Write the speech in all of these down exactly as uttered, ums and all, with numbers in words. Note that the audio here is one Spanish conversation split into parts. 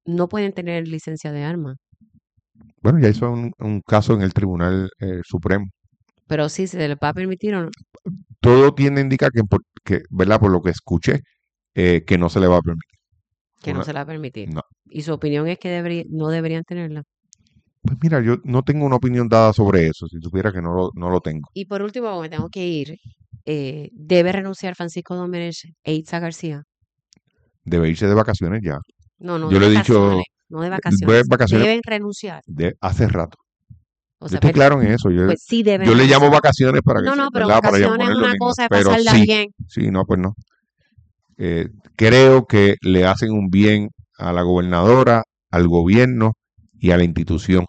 no pueden tener licencia de arma. Bueno, ya hizo un, un caso en el Tribunal eh, Supremo. Pero sí, ¿se les va a permitir o no? Todo tiende a indicar que, por, que ¿verdad? Por lo que escuché, eh, que no se le va a permitir. Que Una, no se la va a permitir. No. ¿Y su opinión es que debería, no deberían tenerla? Pues mira, yo no tengo una opinión dada sobre eso, si supiera que no lo, no lo tengo. Y por último, me tengo que ir. Eh, ¿Debe renunciar Francisco Domínguez e Itza García? Debe irse de vacaciones ya. No, no Yo de le he dicho, vacaciones. No de vacaciones. vacaciones Deben renunciar. de hace rato. O Yo sea, estoy pero, claro en eso. Yo, pues sí deben yo le renunciar. llamo vacaciones para que No, no, pero ¿verdad? Para ya vacaciones es ponerlo una lindo. cosa de Pero pasarla sí, bien. sí, no, pues no. Eh, creo que le hacen un bien a la gobernadora, al gobierno y a la institución.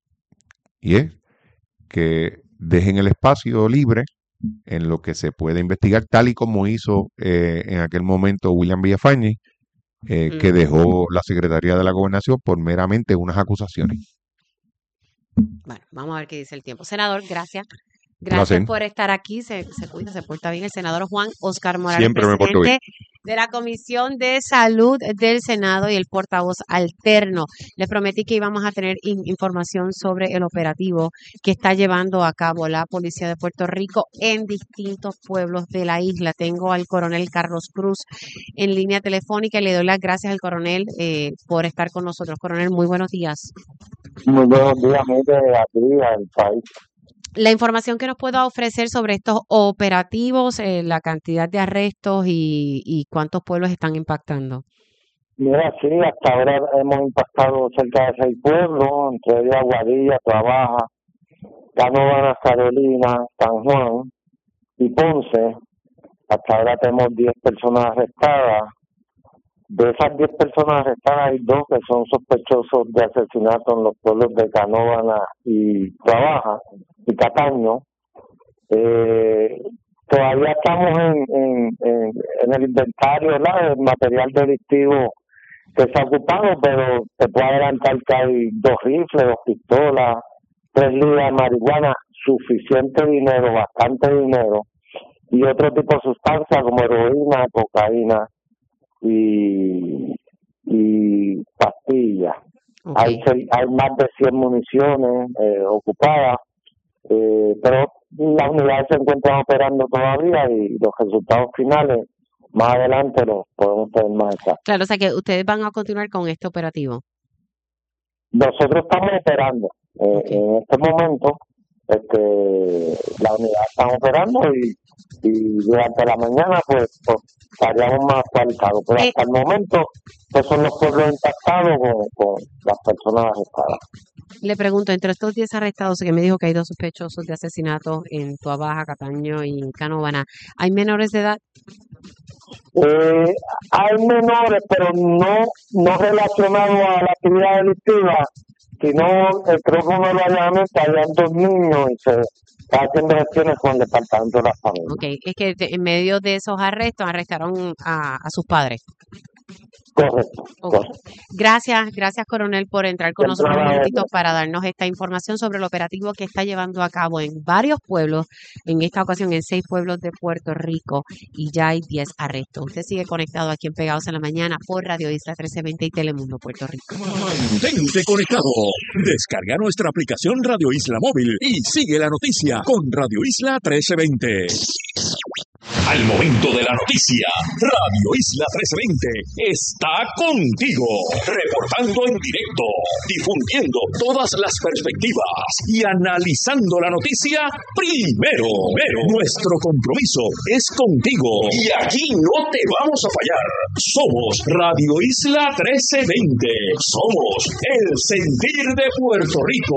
Y es que dejen el espacio libre en lo que se puede investigar, tal y como hizo eh, en aquel momento William Villafañe, eh, Mm. que dejó la Secretaría de la Gobernación por meramente unas acusaciones. Bueno, vamos a ver qué dice el tiempo. Senador, gracias. Gracias Placer. por estar aquí. Se, se cuida, se porta bien el senador Juan Oscar Morales, Siempre me porto bien. presidente de la Comisión de Salud del Senado y el portavoz alterno. Les prometí que íbamos a tener in- información sobre el operativo que está llevando a cabo la Policía de Puerto Rico en distintos pueblos de la isla. Tengo al coronel Carlos Cruz en línea telefónica y le doy las gracias al coronel eh, por estar con nosotros. Coronel, muy buenos días. Muy buenos días, amigo, a ti, al país. La información que nos pueda ofrecer sobre estos operativos, eh, la cantidad de arrestos y, y cuántos pueblos están impactando. Mira, sí, hasta ahora hemos impactado cerca de seis pueblos, entre ellos Aguadilla, Trabaja, Canóvanas, Carolina, San Juan y Ponce. Hasta ahora tenemos diez personas arrestadas. De esas diez personas arrestadas hay dos que son sospechosos de asesinato en los pueblos de Canóvanas y Trabaja y Cataño. Eh, todavía estamos en, en, en, en el inventario, ¿verdad? El material delictivo que se ha ocupado, pero te puedo adelantar que hay dos rifles, dos pistolas, tres libras de marihuana, suficiente dinero, bastante dinero, y otro tipo de sustancia como heroína, cocaína y, y pastillas. Okay. Hay, hay más de cien municiones eh, ocupadas, eh, pero las unidades se encuentran operando todavía y los resultados finales más adelante los podemos tener más exactos. Claro, o sea que ustedes van a continuar con este operativo. Nosotros estamos operando. Eh, Okay. En este momento, este, la unidad está operando y, y durante la mañana, pues, pues estaríamos más actualizados. Pero Eh, hasta el momento, pues son los pueblos impactados con, con las personas arrestadas. Le pregunto, entre estos diez arrestados, que me dijo que hay dos sospechosos de asesinato en Tuabaja, Cataño y Canóvana, ¿hay menores de edad? Eh, hay menores, pero no no relacionados a la actividad delictiva, sino eh, creo que uno de los allanamientos habían dos niños y se está haciendo gestiones con el departamento de la familia. Ok, es que de- en medio de esos arrestos arrestaron a, a sus padres. Correcto, Okay. correcto. Gracias, gracias coronel por entrar con Siempre nosotros un a la momentito orden. para darnos esta información sobre el operativo que está llevando a cabo en varios pueblos, en esta ocasión en seis pueblos de Puerto Rico y ya hay diez arrestos. Usted sigue conectado aquí en Pegados en la Mañana por Radio Isla trece veinte y Telemundo Puerto Rico. Mantente conectado. Descarga nuestra aplicación Radio Isla Móvil y sigue la noticia con Radio Isla trece veinte. Al momento de la noticia, Radio Isla trece veinte está contigo, reportando en directo, difundiendo todas las perspectivas y analizando la noticia primero. Primero, nuestro compromiso es contigo y aquí no te vamos a fallar. Somos Radio Isla trece veinte, somos el sentir de Puerto Rico.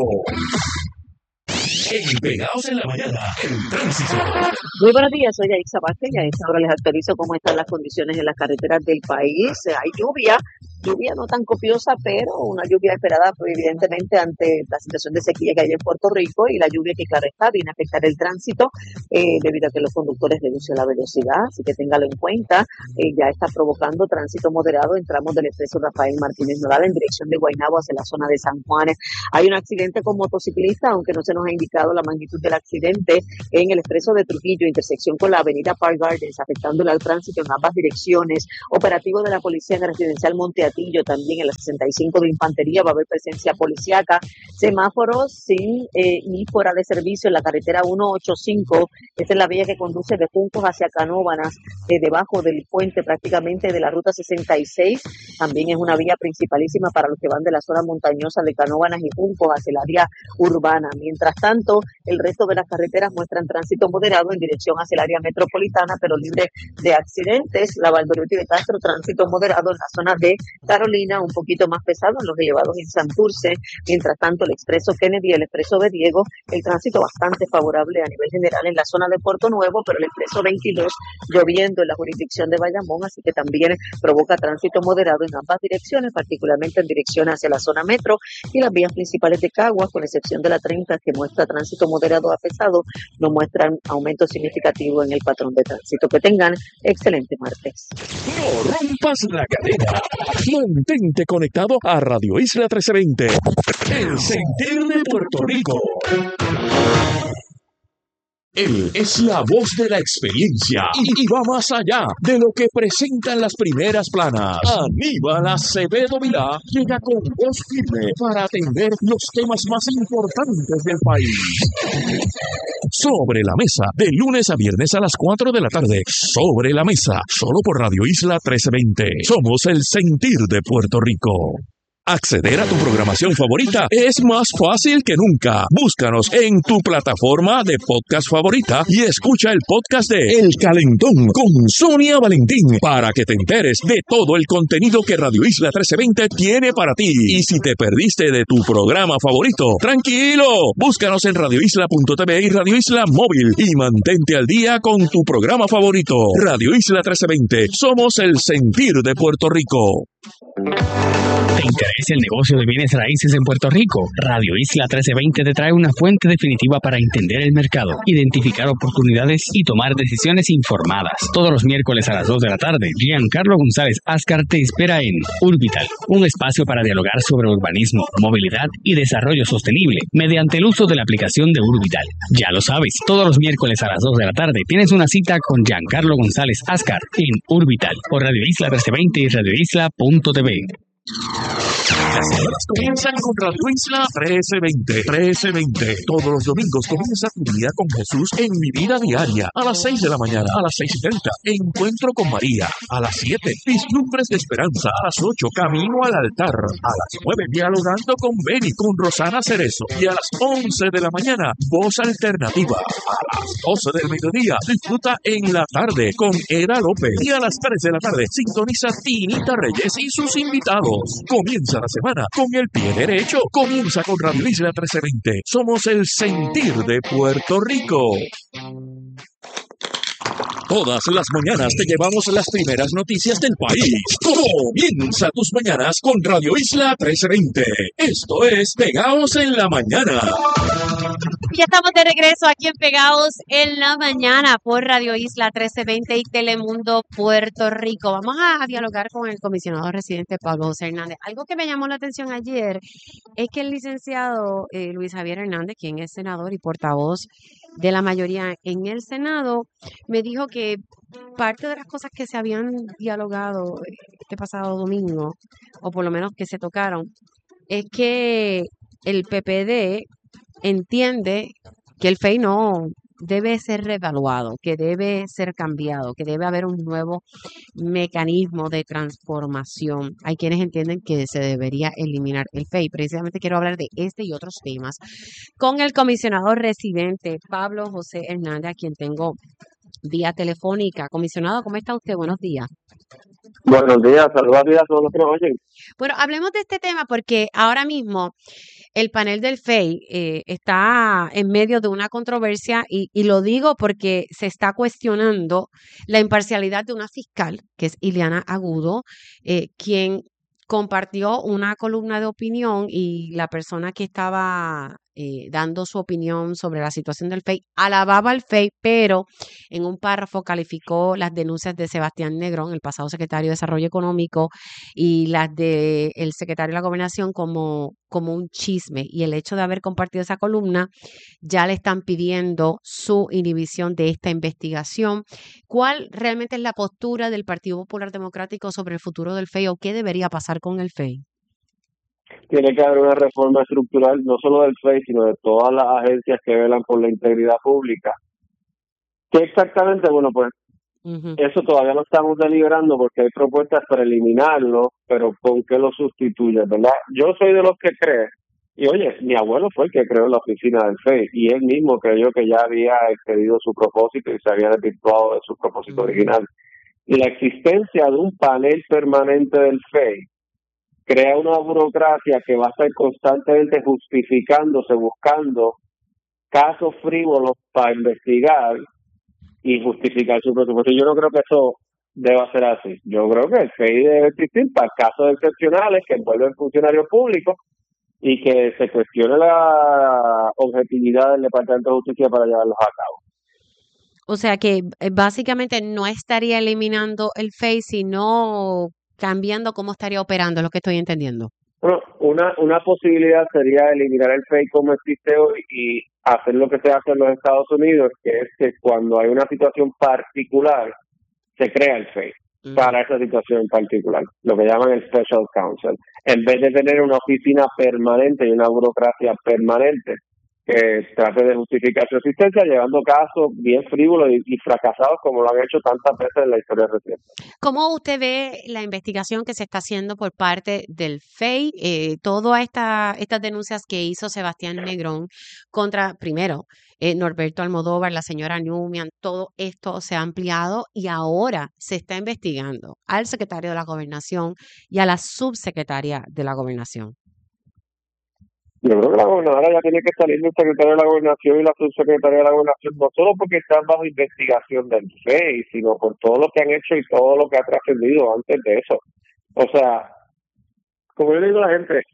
En Pegados en la Mañana, el tránsito. Muy buenos días, soy Aixa Vázquez y a esta hora les actualizo cómo están las condiciones en las carreteras del país. Hay lluvia, lluvia no tan copiosa, pero una lluvia esperada pues, evidentemente ante la situación de sequía que hay en Puerto Rico y la lluvia que claro está viene a afectar el tránsito eh, debido a que los conductores reducen la velocidad, así que téngalo en cuenta. Eh, ya está provocando tránsito moderado en tramos del expreso Rafael Martínez Nodal en dirección de Guaynabo hacia la zona de San Juan. Hay un accidente con motociclista, aunque no se nos ha indicado la magnitud del accidente en el expreso de Trujillo, intersección con la avenida Park Gardens, afectando el tránsito en ambas direcciones. Operativo de la policía en el residencial Monte Atillo, también en la sesenta y cinco de Infantería va a haber presencia policíaca, semáforos sin eh, y fuera de servicio en la carretera ciento ochenta y cinco, esta es la vía que conduce de Juncos hacia Canóvanas, eh, debajo del puente prácticamente de la ruta sesenta y seis, también es una vía principalísima para los que van de la zona montañosa de Canóvanas y Juncos hacia el área urbana. Mientras tanto, el resto de las carreteras muestran tránsito moderado en dirección hacia el área metropolitana, pero libre de accidentes. La Valdeoriotti de Castro, tránsito moderado en la zona de Carolina, un poquito más pesado en los elevados en Santurce. Mientras tanto, el expreso Kennedy y el expreso de Diego, el tránsito bastante favorable a nivel general en la zona de Puerto Nuevo, pero el expreso veintidós lloviendo en la jurisdicción de Bayamón, así que también provoca tránsito moderado en ambas direcciones, particularmente en dirección hacia la zona metro, y las vías principales de Caguas, con excepción de la treinta, que muestra tránsito moderado a pesado, no muestran aumento significativo en el patrón de tránsito. Que tengan excelente martes. No rompas la cadena. Mantente conectado a Radio Isla trece veinte. El sentir de Puerto Rico. Él es la voz de la experiencia y, y va más allá de lo que presentan las primeras planas. Aníbal Acevedo Vilá llega con voz firme para atender los temas más importantes del país. Sobre la mesa, de lunes a viernes a las cuatro de la tarde. Sobre la mesa, solo por Radio Isla trece veinte. Somos el sentir de Puerto Rico. Acceder a tu programación favorita es más fácil que nunca. Búscanos en tu plataforma de podcast favorita y escucha el podcast de El Calentón con Sonia Valentín para que te enteres de todo el contenido que Radio Isla trece veinte tiene para ti. Y si te perdiste de tu programa favorito, tranquilo, búscanos en radio isla punto t v y Radio Isla Móvil y mantente al día con tu programa favorito. Radio Isla trece veinte, somos el sentir de Puerto Rico. ¿Te interesa el negocio de bienes raíces en Puerto Rico? Radio Isla trece veinte te trae una fuente definitiva para entender el mercado, identificar oportunidades y tomar decisiones informadas. Todos los miércoles a las dos de la tarde, Giancarlo González Ascar te espera en Urbital, un espacio para dialogar sobre urbanismo, movilidad y desarrollo sostenible mediante el uso de la aplicación de Urbital. Ya lo sabes, todos los miércoles a las dos de la tarde tienes una cita con Giancarlo González Ascar en Urbital por Radio Isla trece veinte y radio isla punto t v. Las semanas comienzan con Radio Isla trece veinte. trece veinte. Todos los domingos comienza tu día con Jesús en Mi Vida Diaria. A las seis de la mañana, a las seis y treinta. Encuentro con María. A las siete, Vislumbres de Esperanza. A las ocho, Camino al Altar. A las nueve, Dialogando con Beni, con Rosana Cerezo. Y a las once de la mañana, Voz Alternativa. A las doce del mediodía, disfruta En la Tarde con Era López. Y a las tres de la tarde, sintoniza Tinita Reyes y sus invitados. Comienza la semana con el pie derecho. Comienza con Radio Isla trece veinte. Somos el sentir de Puerto Rico. Todas las mañanas te llevamos las primeras noticias del país. Comienza tus mañanas con Radio Isla trece veinte. Esto es Pegaos en la Mañana. Ya estamos de regreso aquí en Pegados en la Mañana por Radio Isla trece veinte y Telemundo Puerto Rico. Vamos a dialogar con el comisionado residente Pablo José Hernández. Algo que me llamó la atención ayer es que el licenciado eh, Luis Javier Hernández, quien es senador y portavoz de la mayoría en el Senado, me dijo que parte de las cosas que se habían dialogado este pasado domingo, o por lo menos que se tocaron, es que el P P D entiende que el F E I no debe ser reevaluado, que debe ser cambiado, que debe haber un nuevo mecanismo de transformación. Hay quienes entienden que se debería eliminar el F E I. Precisamente quiero hablar de este y otros temas con el comisionado residente Pablo José Hernández, a quien tengo vía telefónica. Comisionado, ¿cómo está usted? Buenos días. Buenos días, saludos a todos los que nos oyen. Bueno, hablemos de este tema porque ahora mismo el panel del F E I eh, está en medio de una controversia y, y lo digo porque se está cuestionando la imparcialidad de una fiscal, que es Ileana Agudo, eh, quien compartió una columna de opinión y la persona que estaba eh, dando su opinión sobre la situación del F E I, alababa al F E I, pero en un párrafo calificó las denuncias de Sebastián Negrón, el pasado secretario de Desarrollo Económico, y las del secretario de la Gobernación como, como un chisme. Y el hecho de haber compartido esa columna, ya le están pidiendo su inhibición de esta investigación. ¿Cuál realmente es la postura del Partido Popular Democrático sobre el futuro del F E I o qué debería pasar con el F E I? Tiene que haber una reforma estructural, no solo del F E I, sino de todas las agencias que velan por la integridad pública. ¿Qué exactamente? Bueno, pues uh-huh. Eso todavía lo estamos deliberando porque hay propuestas para eliminarlo, pero ¿con qué lo sustituye, verdad? Yo soy de los que cree, y oye, mi abuelo fue el que creó la oficina del F E I, y él mismo creyó que ya había excedido su propósito y se había desvirtuado de su propósito uh-huh. original. Y la existencia de un panel permanente del F E I crea una burocracia que va a estar constantemente justificándose, buscando casos frívolos para investigar y justificar su presupuesto. Yo no creo que eso deba ser así. Yo creo que el F E I debe existir para casos excepcionales que envuelven funcionarios públicos y que se cuestione la objetividad del Departamento de Justicia para llevarlos a cabo. O sea que básicamente no estaría eliminando el F E I, sino cambiando cómo estaría operando, es lo que estoy entendiendo. Bueno, una, una posibilidad sería eliminar el F E I como existe hoy y hacer lo que se hace en los Estados Unidos, que es que cuando hay una situación particular, se crea el F E I mm. para esa situación en particular, lo que llaman el Special Counsel. En vez de tener una oficina permanente y una burocracia permanente que trate de justificar su existencia, llevando casos bien frívolos y, y fracasados como lo han hecho tantas veces en la historia reciente. ¿Cómo usted ve la investigación que se está haciendo por parte del F E I? Eh, todas esta, estas denuncias que hizo Sebastián Negrón contra, primero, eh, Norberto Almodóvar, la señora Numian, todo esto se ha ampliado y ahora se está investigando al secretario de la Gobernación y a la subsecretaria de la Gobernación. Yo creo que la gobernadora ya tiene que salir del secretario de la Gobernación y la subsecretaria de la Gobernación, no solo porque están bajo investigación del F E I, sino por todo lo que han hecho y todo lo que ha trascendido antes de eso. O sea, como yo le digo a la gente,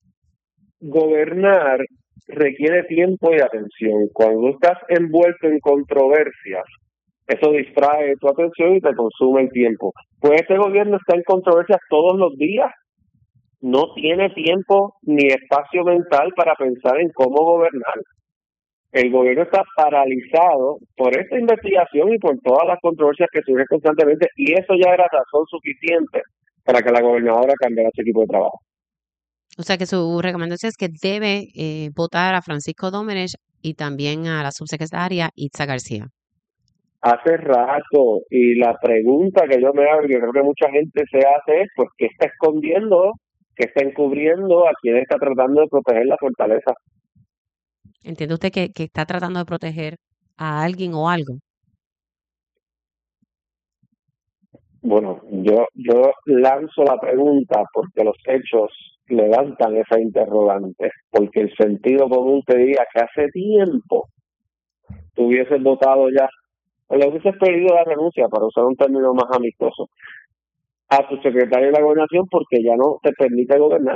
gobernar requiere tiempo y atención. Cuando estás envuelto en controversias, eso distrae tu atención y te consume el tiempo. Pues este gobierno está en controversias todos los días. No tiene tiempo ni espacio mental para pensar en cómo gobernar. El gobierno está paralizado por esta investigación y por todas las controversias que surgen constantemente, y eso ya era razón suficiente para que la gobernadora cambiara su equipo de trabajo. O sea que su recomendación es que debe eh, votar a Francisco Domenech y también a la subsecretaria Itza García. Hace rato, y la pregunta que yo me hago, y creo que mucha gente se hace es, pues, ¿qué está escondiendo? ¿Qué está encubriendo? ¿A quién está tratando de proteger la fortaleza? ¿Entiende usted que, que está tratando de proteger a alguien o algo? Bueno, yo yo lanzo la pregunta porque los hechos levantan esa interrogante, porque el sentido común te diría que hace tiempo tú hubieses votado ya, o le hubieses pedido la renuncia, para usar un término más amistoso, a tu secretario de la Gobernación porque ya no te permite gobernar.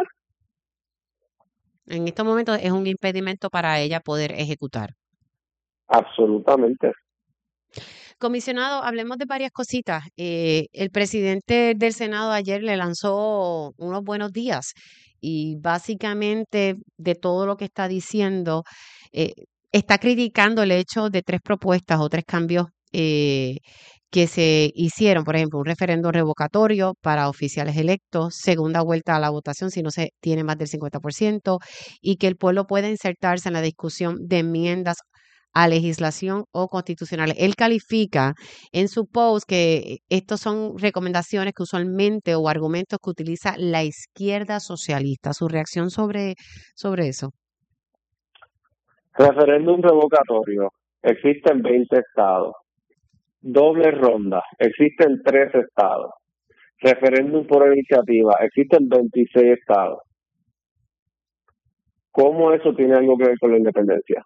En estos momentos es un impedimento para ella poder ejecutar. Absolutamente. Comisionado, hablemos de varias cositas. Eh, el presidente del Senado ayer le lanzó unos buenos días y básicamente de todo lo que está diciendo, eh, está criticando el hecho de tres propuestas o tres cambios eh, que se hicieron, por ejemplo, un referendo revocatorio para oficiales electos, segunda vuelta a la votación si no se tiene más del cincuenta por ciento, y que el pueblo pueda insertarse en la discusión de enmiendas a legislación o constitucional. Él califica en su post que estos son recomendaciones que usualmente o argumentos que utiliza la izquierda socialista. ¿Su reacción sobre, sobre eso? Referéndum revocatorio. Existen veinte estados. Doble ronda. Existen tres estados. Referéndum por iniciativa. Existen veintiséis estados. ¿Cómo eso tiene algo que ver con la independencia?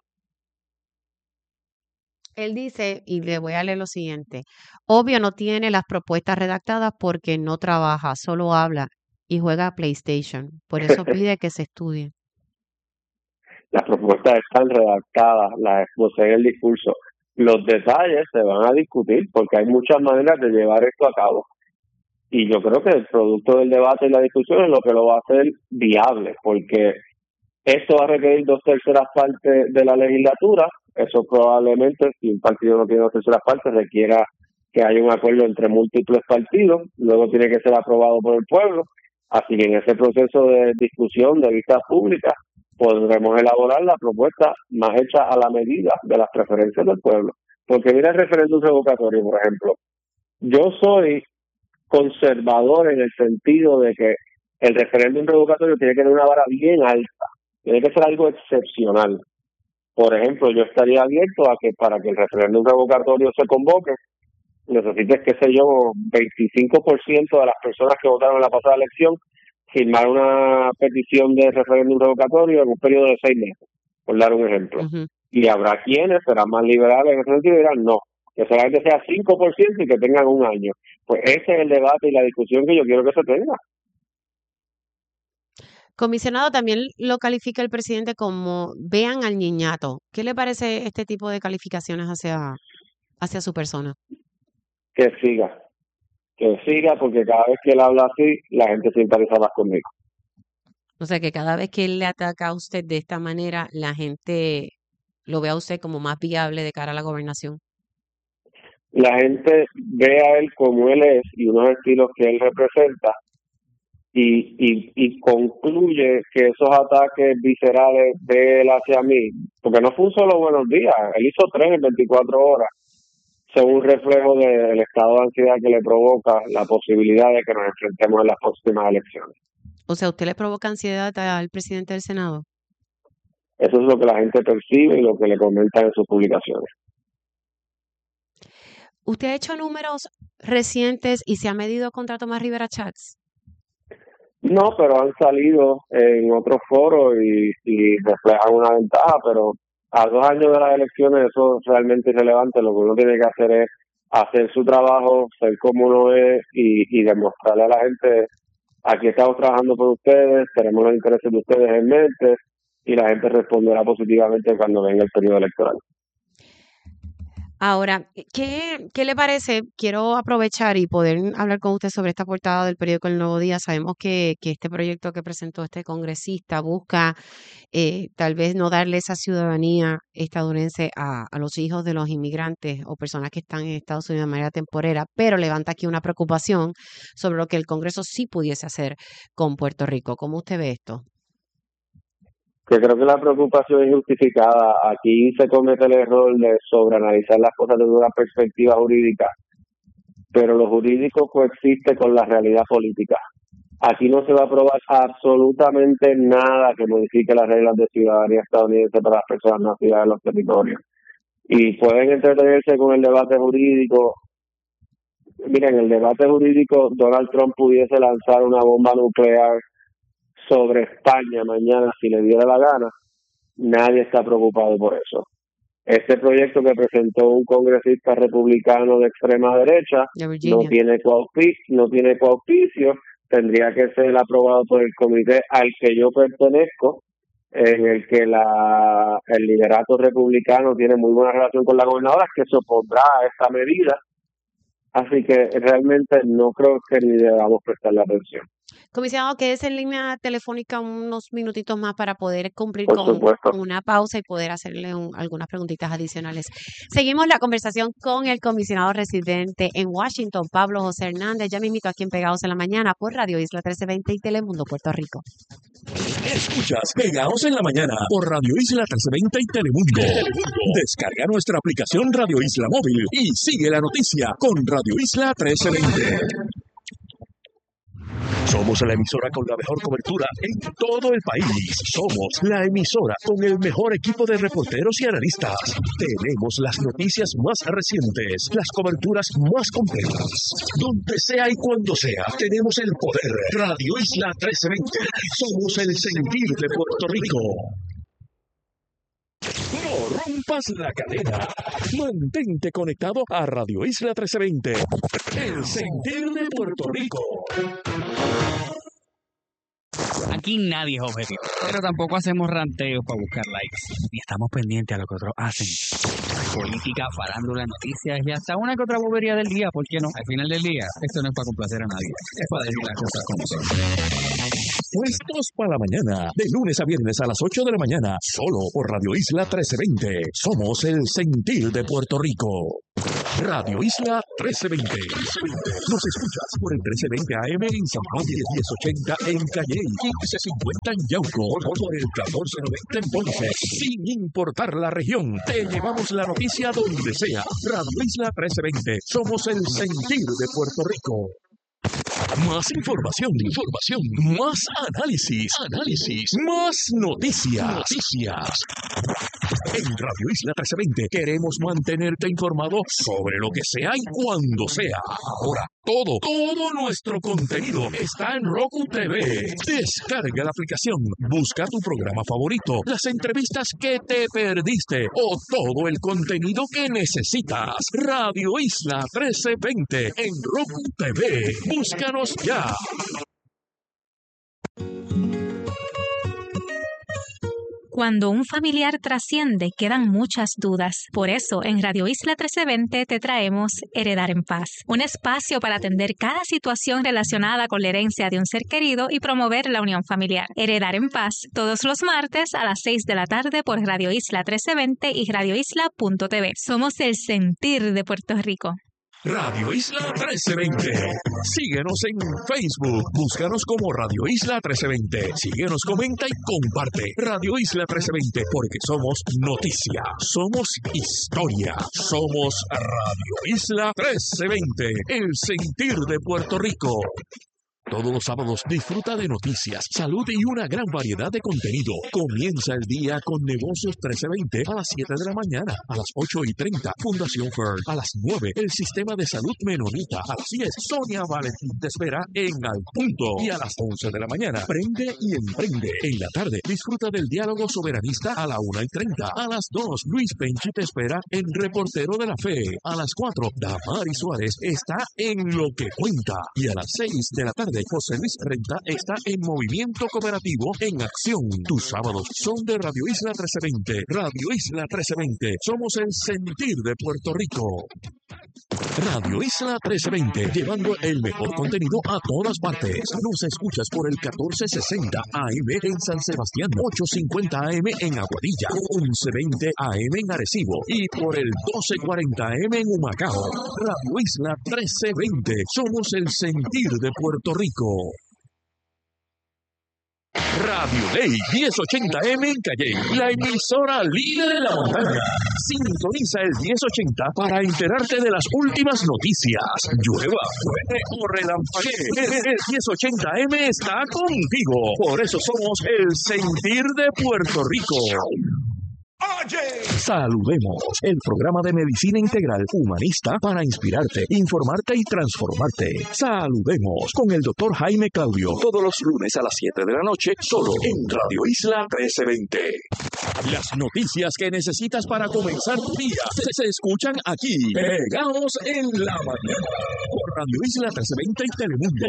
Él dice, y le voy a leer lo siguiente, obvio no tiene las propuestas redactadas porque no trabaja, solo habla y juega a PlayStation. Por eso pide que se estudie. Las propuestas están redactadas, las exposé en el discurso. Los detalles se van a discutir porque hay muchas maneras de llevar esto a cabo. Y yo creo que el producto del debate y la discusión es lo que lo va a hacer viable, porque esto va a requerir dos terceras partes de la legislatura. Eso probablemente, si un partido no tiene dos terceras partes, requiera que haya un acuerdo entre múltiples partidos. Luego tiene que ser aprobado por el pueblo. Así que en ese proceso de discusión, de vistas públicas, podremos elaborar la propuesta más hecha a la medida de las preferencias del pueblo. Porque mira el referéndum revocatorio, por ejemplo. Yo soy conservador en el sentido de que el referéndum revocatorio tiene que tener una vara bien alta, tiene que ser algo excepcional. Por ejemplo, yo estaría abierto a que para que el referéndum revocatorio se convoque, necesites, qué sé yo, veinticinco por ciento de las personas que votaron en la pasada elección firmar una petición de referéndum revocatorio en un periodo de seis meses, por dar un ejemplo. Ujú. Y habrá quienes serán más liberales en ese sentido y dirán no, que solamente sea cinco por ciento y que tengan un año. Pues ese es el debate y la discusión que yo quiero que se tenga. Comisionado, también lo califica el presidente como vean al niñato. ¿Qué le parece este tipo de calificaciones hacia, hacia su persona? Que siga, que siga, porque cada vez que él habla así, la gente se interesa más conmigo. O sea, que cada vez que él le ataca a usted de esta manera, la gente lo ve a usted como más viable de cara a la gobernación. La gente ve a él como él es y unos estilos que él representa y, y, y concluye que esos ataques viscerales de él hacia mí, porque no fue un solo buenos días, él hizo tres en veinticuatro horas, son un reflejo del estado de ansiedad que le provoca la posibilidad de que nos enfrentemos en las próximas elecciones. O sea, ¿usted le provoca ansiedad al presidente del Senado? Eso es lo que la gente percibe y lo que le comentan en sus publicaciones. ¿Usted ha hecho números recientes y se ha medido contra Tomás Rivera Chats? No, pero han salido en otros foros y, y reflejan una ventaja, pero a dos años de las elecciones eso es realmente irrelevante. Lo que uno tiene que hacer es hacer su trabajo, ser como uno es y, y demostrarle a la gente, aquí estamos trabajando por ustedes, tenemos los intereses de ustedes en mente y la gente responderá positivamente cuando venga el periodo electoral. Ahora, ¿qué, qué le parece? Quiero aprovechar y poder hablar con usted sobre esta portada del periódico El Nuevo Día. Sabemos que, que este proyecto que presentó este congresista busca eh, tal vez no darle esa ciudadanía estadounidense a, a los hijos de los inmigrantes o personas que están en Estados Unidos de manera temporera, pero levanta aquí una preocupación sobre lo que el Congreso sí pudiese hacer con Puerto Rico. ¿Cómo usted ve esto? Que creo que la preocupación es justificada. Aquí se comete el error de sobreanalizar las cosas desde una perspectiva jurídica, pero lo jurídico coexiste con la realidad política. Aquí no se va a aprobar absolutamente nada que modifique las reglas de ciudadanía estadounidense para las personas nacidas en los territorios. Y pueden entretenerse con el debate jurídico. Miren, el debate jurídico, Donald Trump pudiese lanzar una bomba nuclear sobre España mañana si le diera la gana. Nadie está preocupado por eso. Este proyecto que presentó un congresista republicano de extrema derecha De no Virginia. tiene coauspicio, no tiene coauspicio, tendría que ser aprobado por el comité al que yo pertenezco, en el que la el liderato republicano tiene muy buena relación con la gobernadora, que se opondrá a esta medida. Así que realmente no creo que ni debamos prestarle atención. Comisionado, quédese en línea telefónica unos minutitos más para poder cumplir Por con supuesto. una pausa y poder hacerle un- algunas preguntitas adicionales. Seguimos la conversación con el comisionado residente en Washington, Pablo José Hernández. Ya me invito aquí en Pegados en la Mañana por Radio Isla trece veinte y Telemundo Puerto Rico. Escuchas Pegados en la Mañana por Radio Isla trece veinte y Telemundo. Descarga nuestra aplicación Radio Isla Móvil y sigue la noticia con Radio Isla trece veinte. Somos la emisora con la mejor cobertura en todo el país. Somos la emisora con el mejor equipo de reporteros y analistas. Tenemos las noticias más recientes, las coberturas más completas. Donde sea y cuando sea, tenemos el poder. Radio Isla trece veinte. Somos el sentir de Puerto Rico. No rompas la cadena. Mantente conectado a Radio Isla trece veinte. El sentir de Puerto Rico. Aquí nadie es objetivo, pero tampoco hacemos ranteos para buscar likes. Ni estamos pendientes a lo que otros hacen. Política, farándula, noticias y hasta una que otra bobería del día, ¿por qué no? Al final del día, esto no es para complacer a nadie, es para decir las cosas como son. Puestos para la mañana, de lunes a viernes a las ocho de la mañana, solo por Radio Isla trece veinte. Somos el sentir de Puerto Rico. Radio Isla trece veinte. Nos escuchas por el trece veinte A M en San Juan, diez ochenta en Calley, quince cincuenta en Yauco, por el catorce noventa en Ponce. Sin importar la región, te llevamos la noticia donde sea. Radio Isla trece veinte. Somos el sentir de Puerto Rico. Más información, información, más análisis, análisis, más noticias, noticias. En Radio Isla trece veinte queremos mantenerte informado sobre lo que sea y cuando sea. Ahora, todo, todo nuestro contenido está en Roku T V. Descarga la aplicación, busca tu programa favorito, las entrevistas que te perdiste o todo el contenido que necesitas. Radio Isla trece veinte en Roku T V. Búscanos ya. Cuando un familiar trasciende, quedan muchas dudas. Por eso, en Radio Isla trece veinte te traemos Heredar en Paz, un espacio para atender cada situación relacionada con la herencia de un ser querido y promover la unión familiar. Heredar en Paz, todos los martes a las seis de la tarde por Radio Isla trece veinte y radio isla punto t v. Somos el sentir de Puerto Rico. Radio Isla trece veinte. Síguenos en Facebook. Búscanos como Radio Isla trece veinte. Síguenos, comenta y comparte. Radio Isla trece veinte, porque somos noticia, somos historia, somos Radio Isla trece veinte, el sentir de Puerto Rico. Todos los sábados disfruta de noticias, salud y una gran variedad de contenido. Comienza el día con Negocios trece veinte a las siete de la mañana. A las ocho y treinta, Fundación Fern. A las nueve, el Sistema de Salud Menonita. A las diez, Sonia Valentín te espera en Al Punto. Y a las once de la mañana, Prende y Emprende. En la tarde, disfruta del Diálogo Soberanista a la una y treinta. A las dos, Luis Penchi te espera en Reportero de la Fe. A las cuatro, Damari Suárez está en Lo que Cuenta. Y a las seis de la tarde, José Luis Renta está en Movimiento Cooperativo en Acción. Tus sábados son de Radio Isla trece veinte. Radio Isla trece veinte. Somos el sentir de Puerto Rico. Radio Isla trece veinte, llevando el mejor contenido a todas partes. Nos escuchas por el catorce sesenta A M en San Sebastián, ochocientos cincuenta A M en Aguadilla, once veinte A M en Arecibo y por el doce cuarenta A M en Humacao. Radio Isla trece veinte, somos el sentir de Puerto Rico. Radio Ley diez ochenta M en Calley, la emisora líder en la montaña. Sintoniza el diez ochenta para enterarte de las últimas noticias. Llueva, truene o relampaguee, el diez ochenta M está contigo. Por eso somos el sentir de Puerto Rico. Oye. Saludemos, el programa de medicina integral humanista para inspirarte, informarte y transformarte. Saludemos con el doctor Jaime Claudio, todos los lunes a las siete de la noche, solo en Radio Isla trece veinte. Las noticias que necesitas para comenzar tu día se, se escuchan aquí, pegados en la mañana, por Radio Isla trece veinte y Telemundo.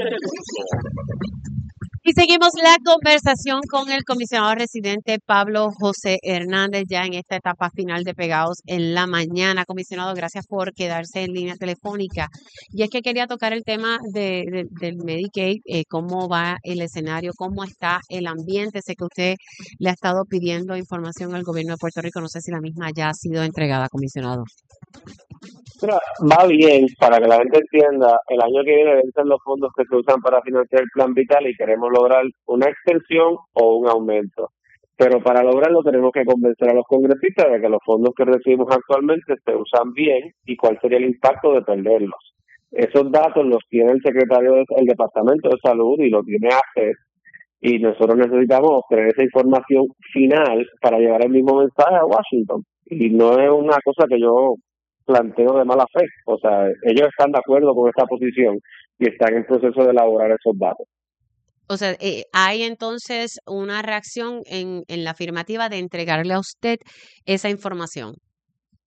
Y seguimos la conversación con el comisionado residente Pablo José Hernández ya en esta etapa final de Pegados en la Mañana. Comisionado, gracias por quedarse en línea telefónica. Y es que quería tocar el tema de, de, del Medicaid, eh, cómo va el escenario, cómo está el ambiente. Sé que usted le ha estado pidiendo información al gobierno de Puerto Rico. No sé si la misma ya ha sido entregada, comisionado. Mira, va bien, para que la gente entienda, el año que viene vencen los fondos que se usan para financiar el Plan Vital y queremos lograr una extensión o un aumento. Pero para lograrlo tenemos que convencer a los congresistas de que los fondos que recibimos actualmente se usan bien y cuál sería el impacto de perderlos. Esos datos los tiene el secretario del Departamento de Salud y los tiene A C E S, y nosotros necesitamos obtener esa información final para llevar el mismo mensaje a Washington. Y no es una cosa que yo planteo de mala fe, o sea, ellos están de acuerdo con esta posición y están en proceso de elaborar esos datos. O sea, eh, hay entonces una reacción en, en la afirmativa de entregarle a usted esa información.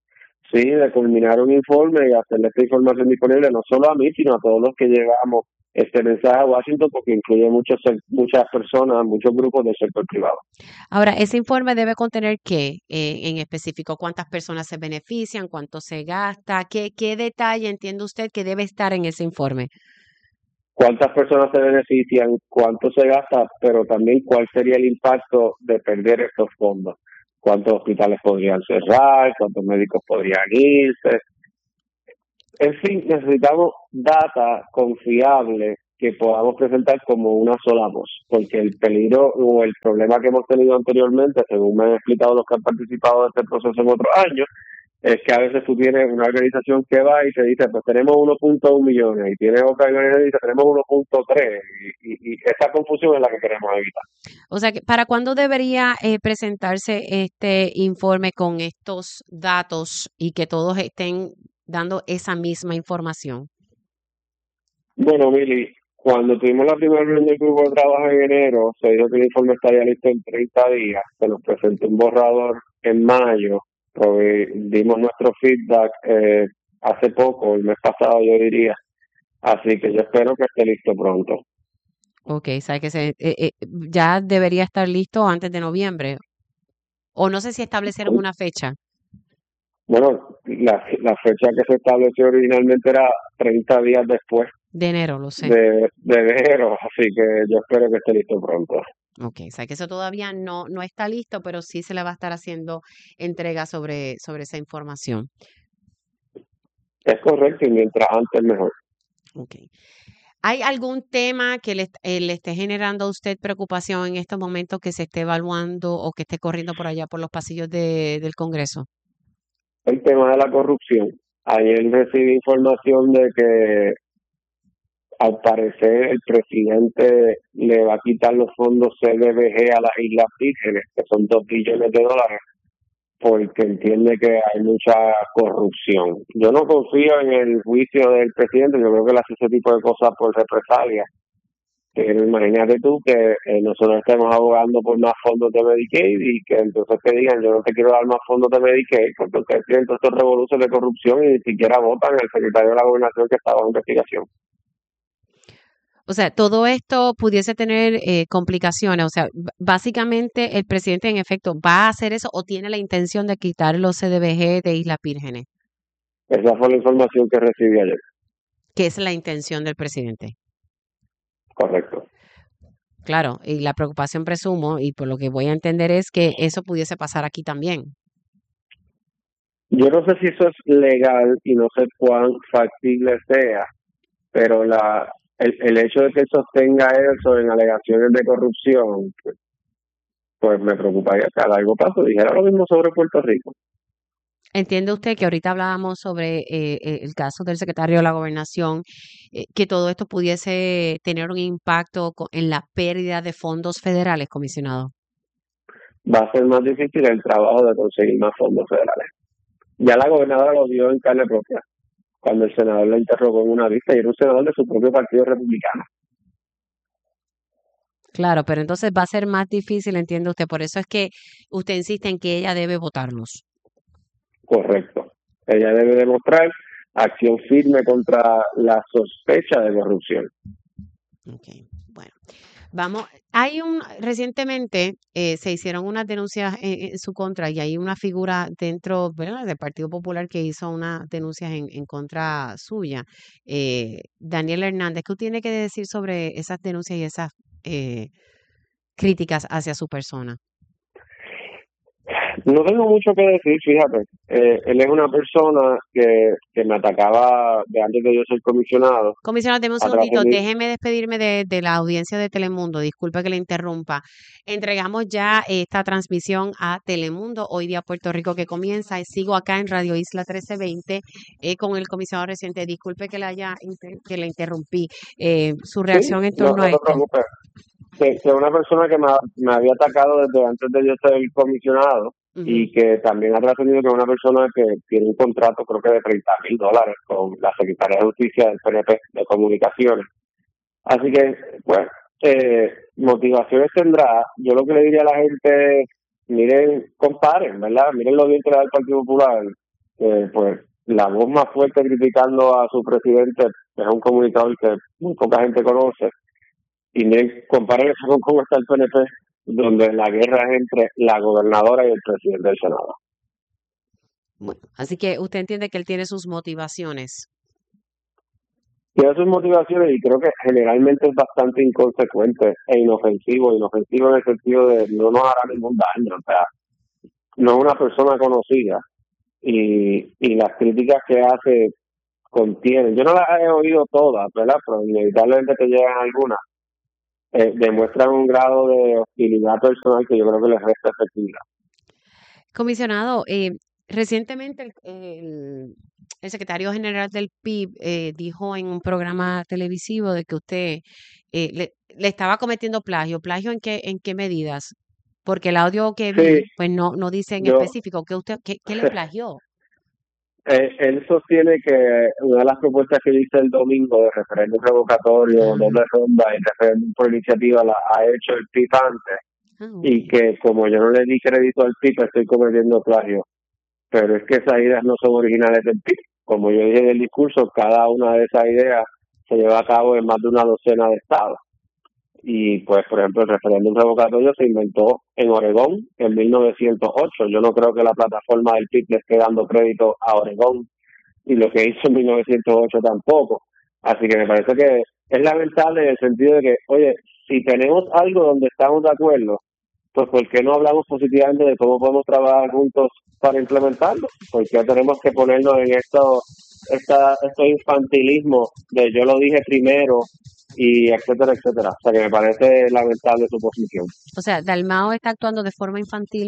Sí, de culminar un informe y hacerle esta información disponible no solo a mí, sino a todos los que llevamos este mensaje a Washington porque incluye muchos muchas personas, muchos grupos del sector privado. Ahora, ese informe debe contener qué eh, en específico, cuántas personas se benefician, cuánto se gasta, qué, qué detalle entiende usted que debe estar en ese informe. Cuántas personas se benefician, cuánto se gasta, pero también cuál sería el impacto de perder estos fondos. Cuántos hospitales podrían cerrar, cuántos médicos podrían irse. En fin, necesitamos data confiable que podamos presentar como una sola voz, porque el peligro o el problema que hemos tenido anteriormente, según me han explicado los que han participado de este proceso en otros años, es que a veces tú tienes una organización que va y te dice, pues tenemos uno punto uno millones, y tienes otra organización que dice, tenemos uno punto tres, y, y, y esa confusión es la que queremos evitar. O sea, que ¿para cuándo debería eh, presentarse este informe con estos datos y que todos estén dando esa misma información? Bueno, Mili, cuando tuvimos la primera reunión del grupo de trabajo en enero, se dijo que el informe estaría listo en treinta días, se nos presentó un borrador en mayo, dimos nuestro feedback eh, hace poco, el mes pasado yo diría, así que yo espero que esté listo pronto. Ok, o sea que se, eh, eh, ya debería estar listo antes de noviembre, o no sé si establecieron una fecha. Bueno, la, la fecha que se estableció originalmente era treinta días después. De enero, lo sé. De, de enero, así que yo espero que esté listo pronto. Ok, o sea que eso todavía no, no está listo, pero sí se le va a estar haciendo entrega sobre, sobre esa información. Es correcto, y mientras antes mejor. Ok. ¿Hay algún tema que le, eh, le esté generando a usted preocupación en estos momentos que se esté evaluando o que esté corriendo por allá por los pasillos de, del Congreso? El tema de la corrupción. Ayer recibí información de que al parecer el presidente le va a quitar los fondos C D B G a las Islas Vírgenes, que son dos billones de dólares, porque entiende que hay mucha corrupción. Yo no confío en el juicio del presidente, yo creo que él hace ese tipo de cosas por represalia. Pero imagínate tú que eh, nosotros estemos abogando por más fondos de Medicaid y que entonces te digan, yo no te quiero dar más fondos de Medicaid, porque ustedes tienen todos estos revoluciones de corrupción y ni siquiera votan al secretario de la Gobernación que estaba en investigación. O sea, todo esto pudiese tener eh, complicaciones. O sea, b- básicamente el presidente en efecto va a hacer eso o tiene la intención de quitar los C D B G de Islas Vírgenes, Esa fue la información que recibí ayer. que es la intención del presidente. Correcto. Claro, y la preocupación presumo, y por lo que voy a entender es que eso pudiese pasar aquí también. Yo no sé si eso es legal y no sé cuán factible sea, pero la el, el hecho de que él sostenga eso en alegaciones de corrupción, pues, pues me preocuparía que a largo plazo dijera lo mismo sobre Puerto Rico. ¿Entiende usted que ahorita hablábamos sobre eh, eh, el caso del secretario de la Gobernación, eh, que todo esto pudiese tener un impacto co- en la pérdida de fondos federales, comisionado? Va a ser más difícil el trabajo de conseguir más fondos federales. Ya la gobernadora lo dio en carne propia cuando el senador la interrogó en una vista y era un senador de su propio partido republicano. Claro, pero entonces va a ser más difícil, entiende usted. Por eso es que usted insiste en que ella debe votarlos. Correcto. Ella debe demostrar acción firme contra la sospecha de corrupción. Ok, bueno. Vamos, hay un, recientemente eh, se hicieron unas denuncias en, en su contra y hay una figura dentro, ¿verdad?, del Partido Popular que hizo unas denuncias en, en contra suya, eh, Daniel Hernández. ¿Qué usted tiene que decir sobre esas denuncias y esas eh, críticas hacia su persona? No tengo mucho que decir, fíjate. Eh, él es una persona que, que me atacaba de antes de yo ser comisionado. Comisionado, deme un a través segundito, de- déjeme despedirme de, de la audiencia de Telemundo, disculpe que le interrumpa. Entregamos ya esta transmisión a Telemundo, hoy día Puerto Rico que comienza, y sigo acá en Radio Isla trece veinte eh, con el comisionado reciente. Disculpe que le haya inter- que le interrumpí. Eh, su Sí, reacción en no, torno no a te esto. preocupes. Que, que una persona que me, ha- me había atacado desde antes de yo ser comisionado Ujú. y que también ha trascendido que es una persona que tiene un contrato creo que de treinta mil dólares con la Secretaría de Justicia del P N P de Comunicaciones. Así que, bueno, eh, motivaciones tendrá. Yo lo que le diría a la gente es, miren, comparen, ¿verdad? Miren lo bien que le da el Partido Popular. Eh, pues la voz más fuerte criticando a su presidente es un comunicador que muy poca gente conoce. Y miren, comparen eso con cómo está el P N P, donde la guerra es entre la gobernadora y el presidente del Senado. Bueno, así que usted entiende que él tiene sus motivaciones. Tiene sus motivaciones y creo que generalmente es bastante inconsecuente e inofensivo, inofensivo en el sentido de no nos hará ningún daño, o sea, no es una persona conocida y, y las críticas que hace contienen, yo no las he oído todas, ¿verdad? Pero inevitablemente te llegan algunas, eh, demuestran un grado de hostilidad personal que yo creo que les resta efectividad. Comisionado, eh, recientemente el, el, el secretario general del P I B eh, dijo en un programa televisivo de que usted eh, le, le estaba cometiendo plagio. ¿Plagio en qué, en qué medidas? Porque el audio que vi, Sí, pues no, no dice en yo, específico que usted, ¿qué, qué le plagió? eh, él sostiene que una de las propuestas que hice el domingo de referéndum revocatorio, Ah, doble ronda y referéndum por iniciativa la ha hecho el P I B antes ah, y ok. que como yo no le di crédito al P I B estoy cometiendo plagio. Pero es que esas ideas no son originales del P I B. Como yo dije en el discurso, cada una de esas ideas se lleva a cabo en más de una docena de estados. Y pues, por ejemplo, el referéndum revocatorio se inventó en Oregón en mil novecientos ocho. Yo no creo que la plataforma del P I B le esté dando crédito a Oregón y lo que hizo en mil novecientos ocho tampoco. Así que me parece que es lamentable en el sentido de que, oye, si tenemos algo donde estamos de acuerdo, pues ¿por qué no hablamos positivamente de cómo podemos trabajar juntos para implementarlo? ¿Por qué tenemos que ponernos en esto, esta, este infantilismo de yo lo dije primero y etcétera, etcétera? O sea que me parece lamentable su posición. O sea, Dalmao está actuando de forma infantil.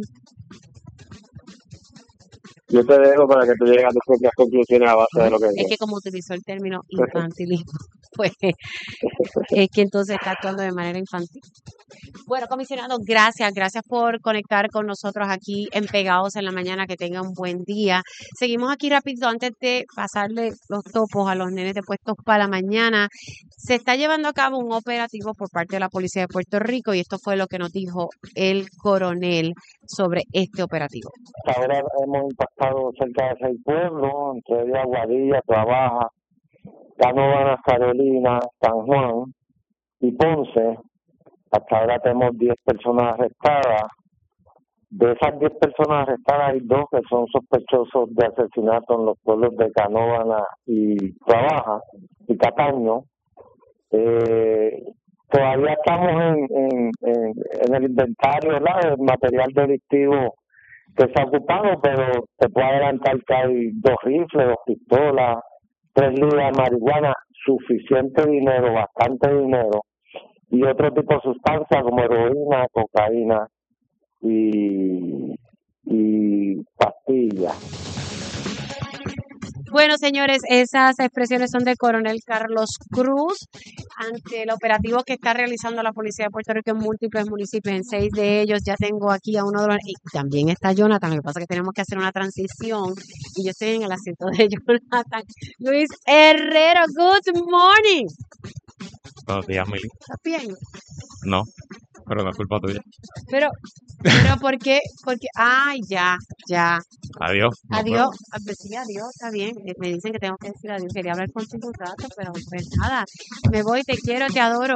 Yo te dejo para que tú llegues a tus propias conclusiones a base de lo que Es digo. que como utilizó el término infantilismo, pues es que entonces está actuando de manera infantil. Bueno, comisionado, gracias, gracias por conectar con nosotros aquí en Pegados en la Mañana, que tenga un buen día. Seguimos aquí rápido antes de pasarle los topos a los nenes de Puestos para la Mañana. Se está llevando a cabo un operativo por parte de la Policía de Puerto Rico y esto fue lo que nos dijo el coronel sobre este operativo. Hasta ahora hemos impactado cerca de seis pueblos, entre ellos Aguadilla, Trabaja, Canóvanas, Carolina, San Juan y Ponce. Hasta ahora tenemos diez personas arrestadas. De esas diez personas arrestadas hay dos que son sospechosos de asesinato en los pueblos de Canóvanas y Trabaja y Cataño. Eh, todavía estamos en, en, en, en el inventario, ¿verdad?, del material delictivo que se ha ocupado, pero te puedo adelantar que hay dos rifles, dos pistolas, tres libras de marihuana, suficiente dinero, bastante dinero, y otro tipo de sustancias como heroína, cocaína y, y pastillas. Bueno, señores, esas expresiones son del coronel Carlos Cruz ante el operativo que está realizando la Policía de Puerto Rico en múltiples municipios, en seis de ellos. Ya tengo aquí a uno de los... Y también está Jonathan, lo que pasa es que tenemos que hacer una transición y yo estoy en el asiento de Jonathan. Luis Herrero, good morning. Buenos días, Mili. ¿Estás bien? No, pero no es culpa tuya. Pero, pero ¿por qué? Porque, ay, ya, ya. Adiós. Adiós. Ah, pues sí, adiós, está bien. Me dicen que tengo que decir adiós. Quería hablar contigo un rato, pero pues nada. Me voy, te quiero, te adoro.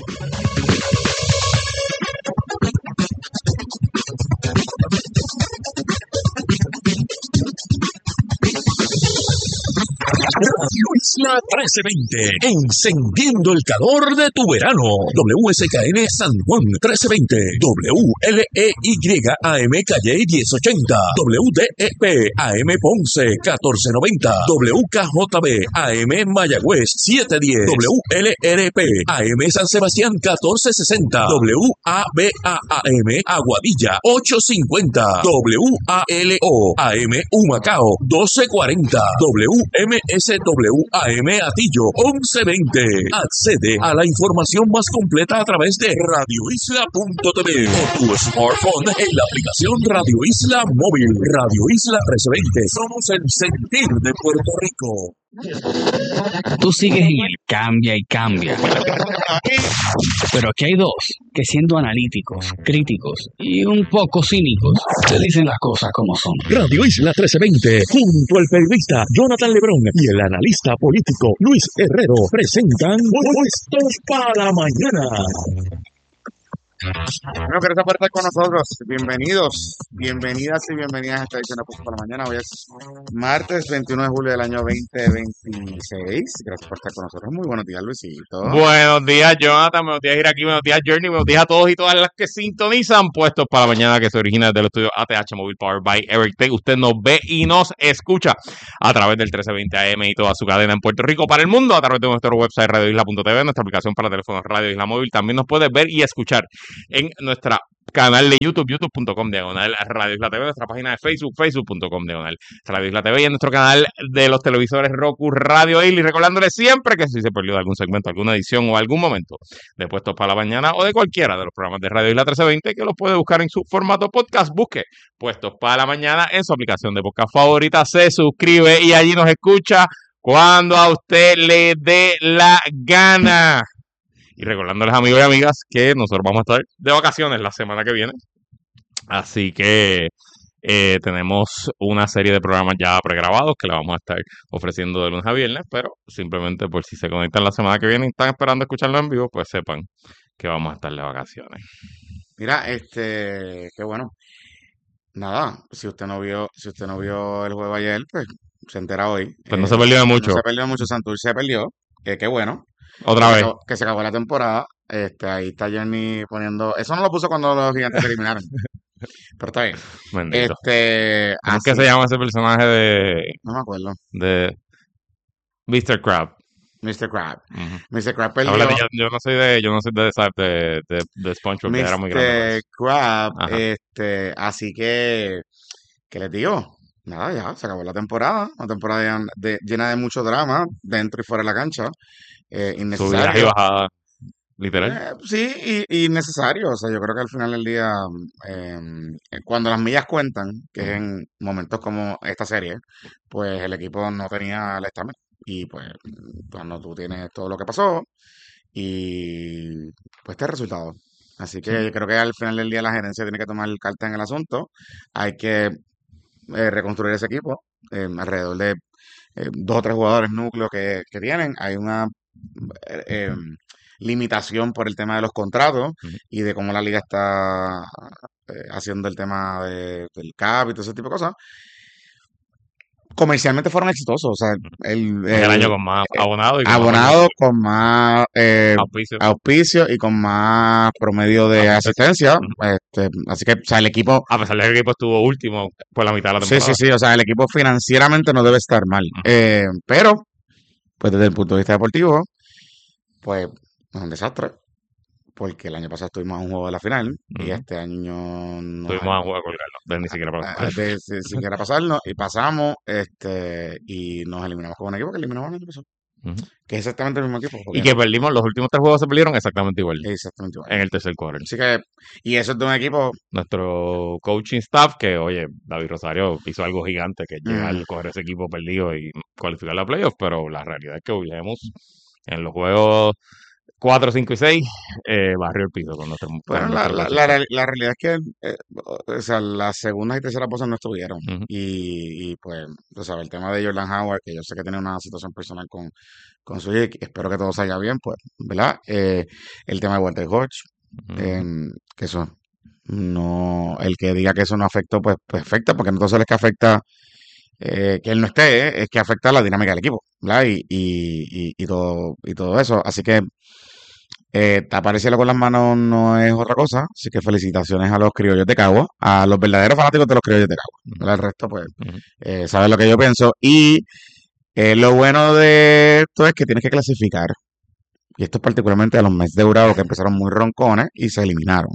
Radio Isla trece veinte, encendiendo el calor de tu verano. W S K N San Juan trece veinte, W L E Y A M Calle diez ochenta, W D E P A M Ponce catorce noventa, W K J B A M Mayagüez siete diez, W L R P A M San Sebastián catorce sesenta, W A B A A M Aguadilla ocho cincuenta, W A L O A M Humacao doce cuarenta, W M S W A M Atillo once veinte. Accede a la información más completa a través de radio isla punto t v o tu smartphone en la aplicación Radio Isla Móvil. Radio Isla trece veinte. Somos el sentir de Puerto Rico. Tú sigues en el cambia y cambia. Pero aquí hay dos que, siendo analíticos, críticos y un poco cínicos, te dicen las cosas como son. Radio Isla trece veinte, junto al periodista Jonathan Lebrón y el analista político Luis Herrero, presentan Puestos para Mañana. Bueno, gracias por estar con nosotros. Bienvenidos, bienvenidas y bienvenidas a esta edición de Puestos para Mañana. Hoy es martes veintiuno de julio del año veinte veintiséis. Gracias por estar con nosotros. Muy buenos días, Luisito. Buenos días, Jonathan. Buenos días, Iraquí. Buenos días, Journey. Buenos días a todos y todas las que sintonizan Puestos para Mañana, que se origina desde el estudio A T H Móvil Power by Eric Tech. Usted nos ve y nos escucha a través del trece veinte A M y toda su cadena en Puerto Rico para el mundo, a través de nuestro website radio isla punto t v, nuestra aplicación para teléfonos Radio Isla Móvil. También nos puede ver y escuchar en nuestra canal de YouTube, youtube punto com diagonal Radio Isla T V, nuestra página de Facebook, facebook punto com diagonal Radio Isla T V, y en nuestro canal de los televisores Roku Radio Isla. Y recordándoles siempre que si se perdió de algún segmento, alguna edición o algún momento de Puestos para la Mañana o de cualquiera de los programas de Radio Isla trece veinte, que los puede buscar en su formato podcast, busque Puestos para la Mañana en su aplicación de podcast favorita, se suscribe y allí nos escucha cuando a usted le dé la gana. Y recordándoles, amigos y amigas, que nosotros vamos a estar de vacaciones la semana que viene. Así que eh, tenemos una serie de programas ya pregrabados que le vamos a estar ofreciendo de lunes a viernes, pero simplemente por si se conectan la semana que viene y están esperando escucharlo en vivo, pues sepan que vamos a estar de vacaciones. Mira, este, qué bueno. Nada, si usted no vio, si usted no vio el juego ayer, pues se entera hoy. Pues no se perdió de mucho. No se perdió de mucho, Santurce se perdió, que qué bueno. Otra que vez. Se acabó, que se acabó la temporada. Este, ahí está Jenny poniendo. Eso no lo puso cuando los gigantes eliminaron. Pero está bien. Bendito. Este, ¿Cómo es así, que se llama ese personaje de. No me acuerdo. De. mister Crab. mister Crab. Uh-huh. mister Crab perdió. Habla de- yo, yo no soy de. Yo no soy de esa- de, de, de SpongeBob, que era muy grande. para mister eso. Crab. Ajá. Este, así que. ¿Qué les digo? Nada, ya, se acabó la temporada. Una temporada de- de- llena de mucho drama dentro y fuera de la cancha. Eh, Subidas y innecesario. bajadas. Literal. Eh, sí, y, y necesario. O sea, yo creo que al final del día, eh, eh, cuando las millas cuentan, que es en momentos como esta serie, pues el equipo no tenía el estamina. Y pues, cuando tú tienes todo lo que pasó, y pues este es el resultado. Así que yo creo que al final del día la gerencia tiene que tomar carta en el asunto. Hay que eh, reconstruir ese equipo eh, alrededor de eh, dos o tres jugadores núcleos que, que tienen. Hay una eh, eh, limitación por el tema de los contratos Ujú. y de cómo la liga está eh, haciendo el tema de- del cap y todo ese tipo de cosas. Comercialmente fueron exitosos. O sea, el, Es el año el con más eh, abonados y con más abonado con más eh, auspicios. auspicio y con más promedio de asistencia. Este, así que, o sea, el equipo, A pesar de que el equipo estuvo último por la mitad de la sí, sí, temporada. sí, o sea, el equipo financieramente no debe estar mal. Ujú. Eh, pero, pues desde el punto de vista deportivo, pues es un desastre. Porque el año pasado estuvimos a un juego de la final y Ujú. este año no Tuvimos a jugar a colgarlo. De ni siquiera para a- a- de- sin siquiera pasarnos y pasamos este y nos eliminamos con un equipo que eliminamos el año pasado, Ujú. que es exactamente el mismo equipo. Y Porque que perdimos, los últimos tres juegos se perdieron exactamente igual. es exactamente igual. En el tercer quarter. Así que, y eso es de un equipo, Nuestro coaching staff, que oye, David Rosario hizo algo gigante, que es llegar, mm, coger ese equipo perdido y cualificar la playoff, pero la realidad es que hubiéramos en los juegos cuatro, cinco y seis, eh, barrio el piso con nuestro, con bueno, la, nuestro la, coaching la, staff. real- la realidad es que, eh, o sea, las segundas y terceras cosas no estuvieron. Ujú. Y, y pues, tú sabes, el tema de Jordan Howard, que yo sé que tiene una situación personal con, con su hija, y espero que todo salga bien, pues, ¿verdad? Eh, el tema de Walter Hodge, Ujú. em, que eso no, el que diga que eso no afectó, pues, pues afecta, porque no solo es que afecta eh, que él no esté, eh, es que afecta la dinámica del equipo, ¿verdad? Y, y, y, y todo, y todo eso. Así que eh, tapar el cielo con las manos no es otra cosa. Así que felicitaciones a los criollos de Cagua, a los verdaderos fanáticos de los criollos de Cagua. Ujú. ¿Verdad? El resto, pues, Ujú. eh, sabes lo que yo pienso. Y eh, lo bueno de esto es que tienes que clasificar. Y esto es particularmente a los Mets de Urabo, que empezaron muy roncones y se eliminaron.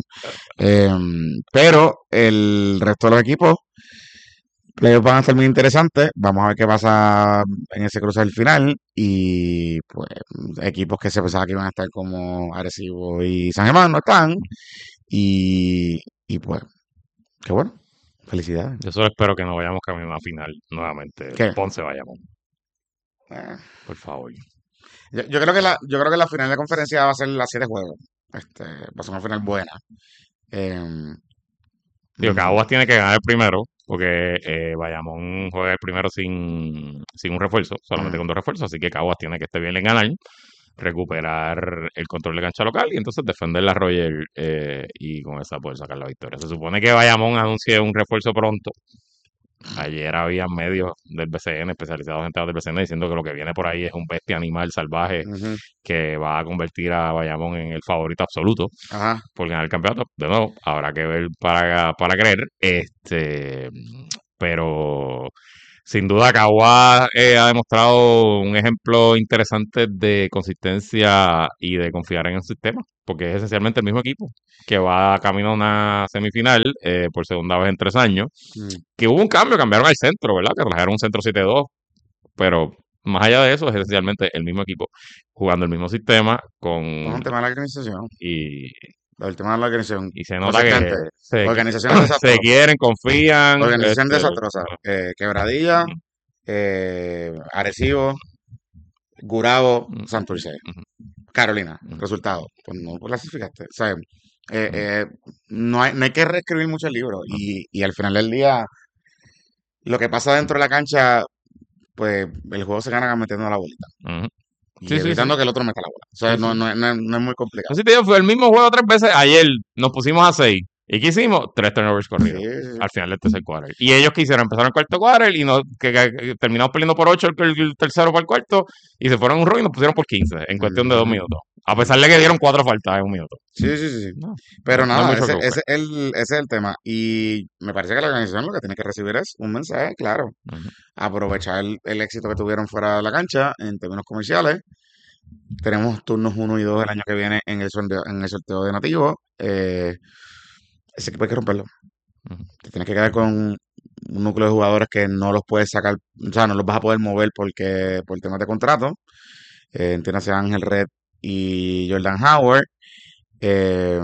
Em, pero el resto de los equipos, playoffs van a ser muy interesantes. Vamos a ver qué pasa en ese cruce del final. Y pues equipos que se pensaba que iban a estar como Arecibo y San Germán no están. Y, y pues, qué bueno. Felicidades. Yo solo espero que no vayamos camino a final nuevamente. ¿Qué? Ponce vayamos. eh, Por favor. yo, yo creo que la, yo creo que la final de conferencia va a ser las siete juegos. Este, va a ser una final buena. Em, Digo, mm, Caguas tiene que ganar el primero, porque eh, Bayamón juega el primero sin, sin un refuerzo, solamente mm, con dos refuerzos, así que Caguas tiene que estar bien en ganar, recuperar el control de cancha local y entonces defender la Royal eh, y con esa poder sacar la victoria. Se supone que Bayamón anuncie un refuerzo pronto. Ayer había medios del B C N, especializados en temas del B C N, diciendo que lo que viene por ahí es un bestia animal salvaje ujú, que va a convertir a Bayamón en el favorito absoluto ajá. por ganar el campeonato. De nuevo, habrá que ver para, para creer. Este, pero sin duda Caguas eh, ha demostrado un ejemplo interesante de consistencia y de confiar en el sistema, porque es esencialmente el mismo equipo que va camino a una semifinal eh, por segunda vez en tres años. Mm. Que hubo un cambio, cambiaron al centro, ¿verdad? Que trajeron un centro siete dos, pero más allá de eso es esencialmente el mismo equipo jugando el mismo sistema Es con un tema de la organización. y, El tema de la organización. y se nota que Consistente. se, Organización se desastrosa. quieren, confían. Organización este, desastrosa. Eh, Quebradilla, ujú, eh, Arecibo, Gurabo, ujú, Santurce, ujú, Carolina. ujú, Resultado. Pues no clasificaste. O sea, eh, ujú. eh, no hay, no hay que reescribir mucho el libro. Y, y al final del día, lo que pasa dentro de la cancha, pues el juego se gana metiendo la bolita. Ujú. Y Sí, sí, sí. evitando que el otro meta la bola. O sea, Sí, no, sí. no, no, no es muy complicado. Así te digo, fue el mismo juego tres veces. Ayer nos pusimos a seis. ¿Y qué hicimos? Tres turnovers Sí, corridos sí, sí. al final del tercer quarter. Y ellos quisieron empezar el cuarto quarter y no, que, que- que terminamos perdiendo por ocho el, el tercero para el cuarto y se fueron un run y nos pusieron por quince en cuestión de dos Ujú. minutos. A pesar de que dieron cuatro faltas en un minuto. Sí, sí, sí, sí. No, Pero no, no hay nada, mucho que ese, buscar. ese, es el, ese es el tema. Y me parece que la organización lo que tiene que recibir es un mensaje, claro. Ujú. Aprovechar el, el éxito que tuvieron fuera de la cancha en términos comerciales. Tenemos turnos uno y dos el año que viene en el sorteo, en el sorteo de nativos. Eh, ese equipo hay que romperlo. Ujú. Te tienes que quedar con un núcleo de jugadores que no los puedes sacar, o sea, no los vas a poder mover porque por temas de contrato. Eh, entiéndase Ángel Red y Jordan Howard. Eh,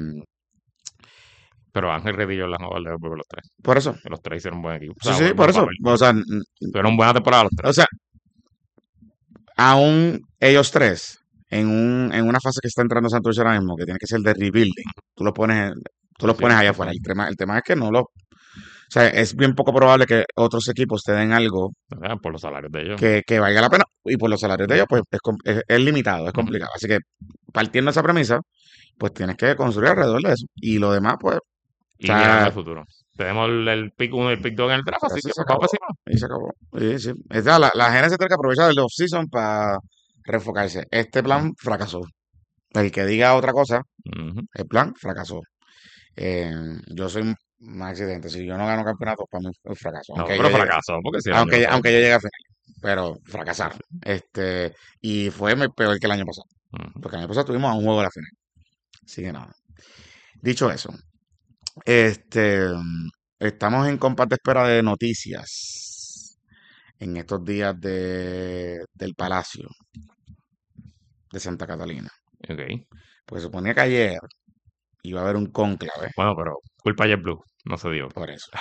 Pero Ángel Redillo las novelas de por los tres. por eso. Que los tres hicieron un buen equipo. O Sí, sea, sí, buen, por buen eso. papel. O sea, n- Tuvieron buena temporada los tres. o sea, aún ellos tres, en un, en una fase que está entrando Santurce ahora mismo, que tiene que ser de rebuilding, tú los pones, tú los Sí, pones allá sí, afuera. sí. El tema, el tema es que no lo, o sea, es bien poco probable que otros equipos te den algo ¿Verdad? Por los salarios de ellos. que, que valga la pena. Y por los salarios de ellos, pues Ujú. es, com- es- es limitado, es Ujú. complicado. Así que partiendo de esa premisa, pues tienes que construir alrededor de eso. Y lo demás, pues, o Y mirando sea, al futuro. Tenemos el, el pick uno y el pick dos en el draft, así así que se pues vamos acabó. para encima. Y se acabó. Sí, sí. Esta, la, la gerencia tiene que aprovechar el off-season para reenfocarse. Este plan fracasó. El que diga otra cosa, Ujú. el plan fracasó. Eh, yo soy un más accidente. Si yo no gano campeonato, para mí es un fracaso. No, Aunque pero yo llegue, fracasó, porque si el año aunque, pasado. aunque yo llegue a final. Pero fracasaron. Este, y fue muy peor que el año pasado. Ujú. Porque el año pasado tuvimos a un juego de la final. Así que nada. Dicho eso, este, estamos en compás de espera de noticias en estos días de, del Palacio de Santa Catalina. Ok. Pues se suponía que ayer iba a haber un cónclave, Bueno, pero culpa de Blue, no se dio. por eso.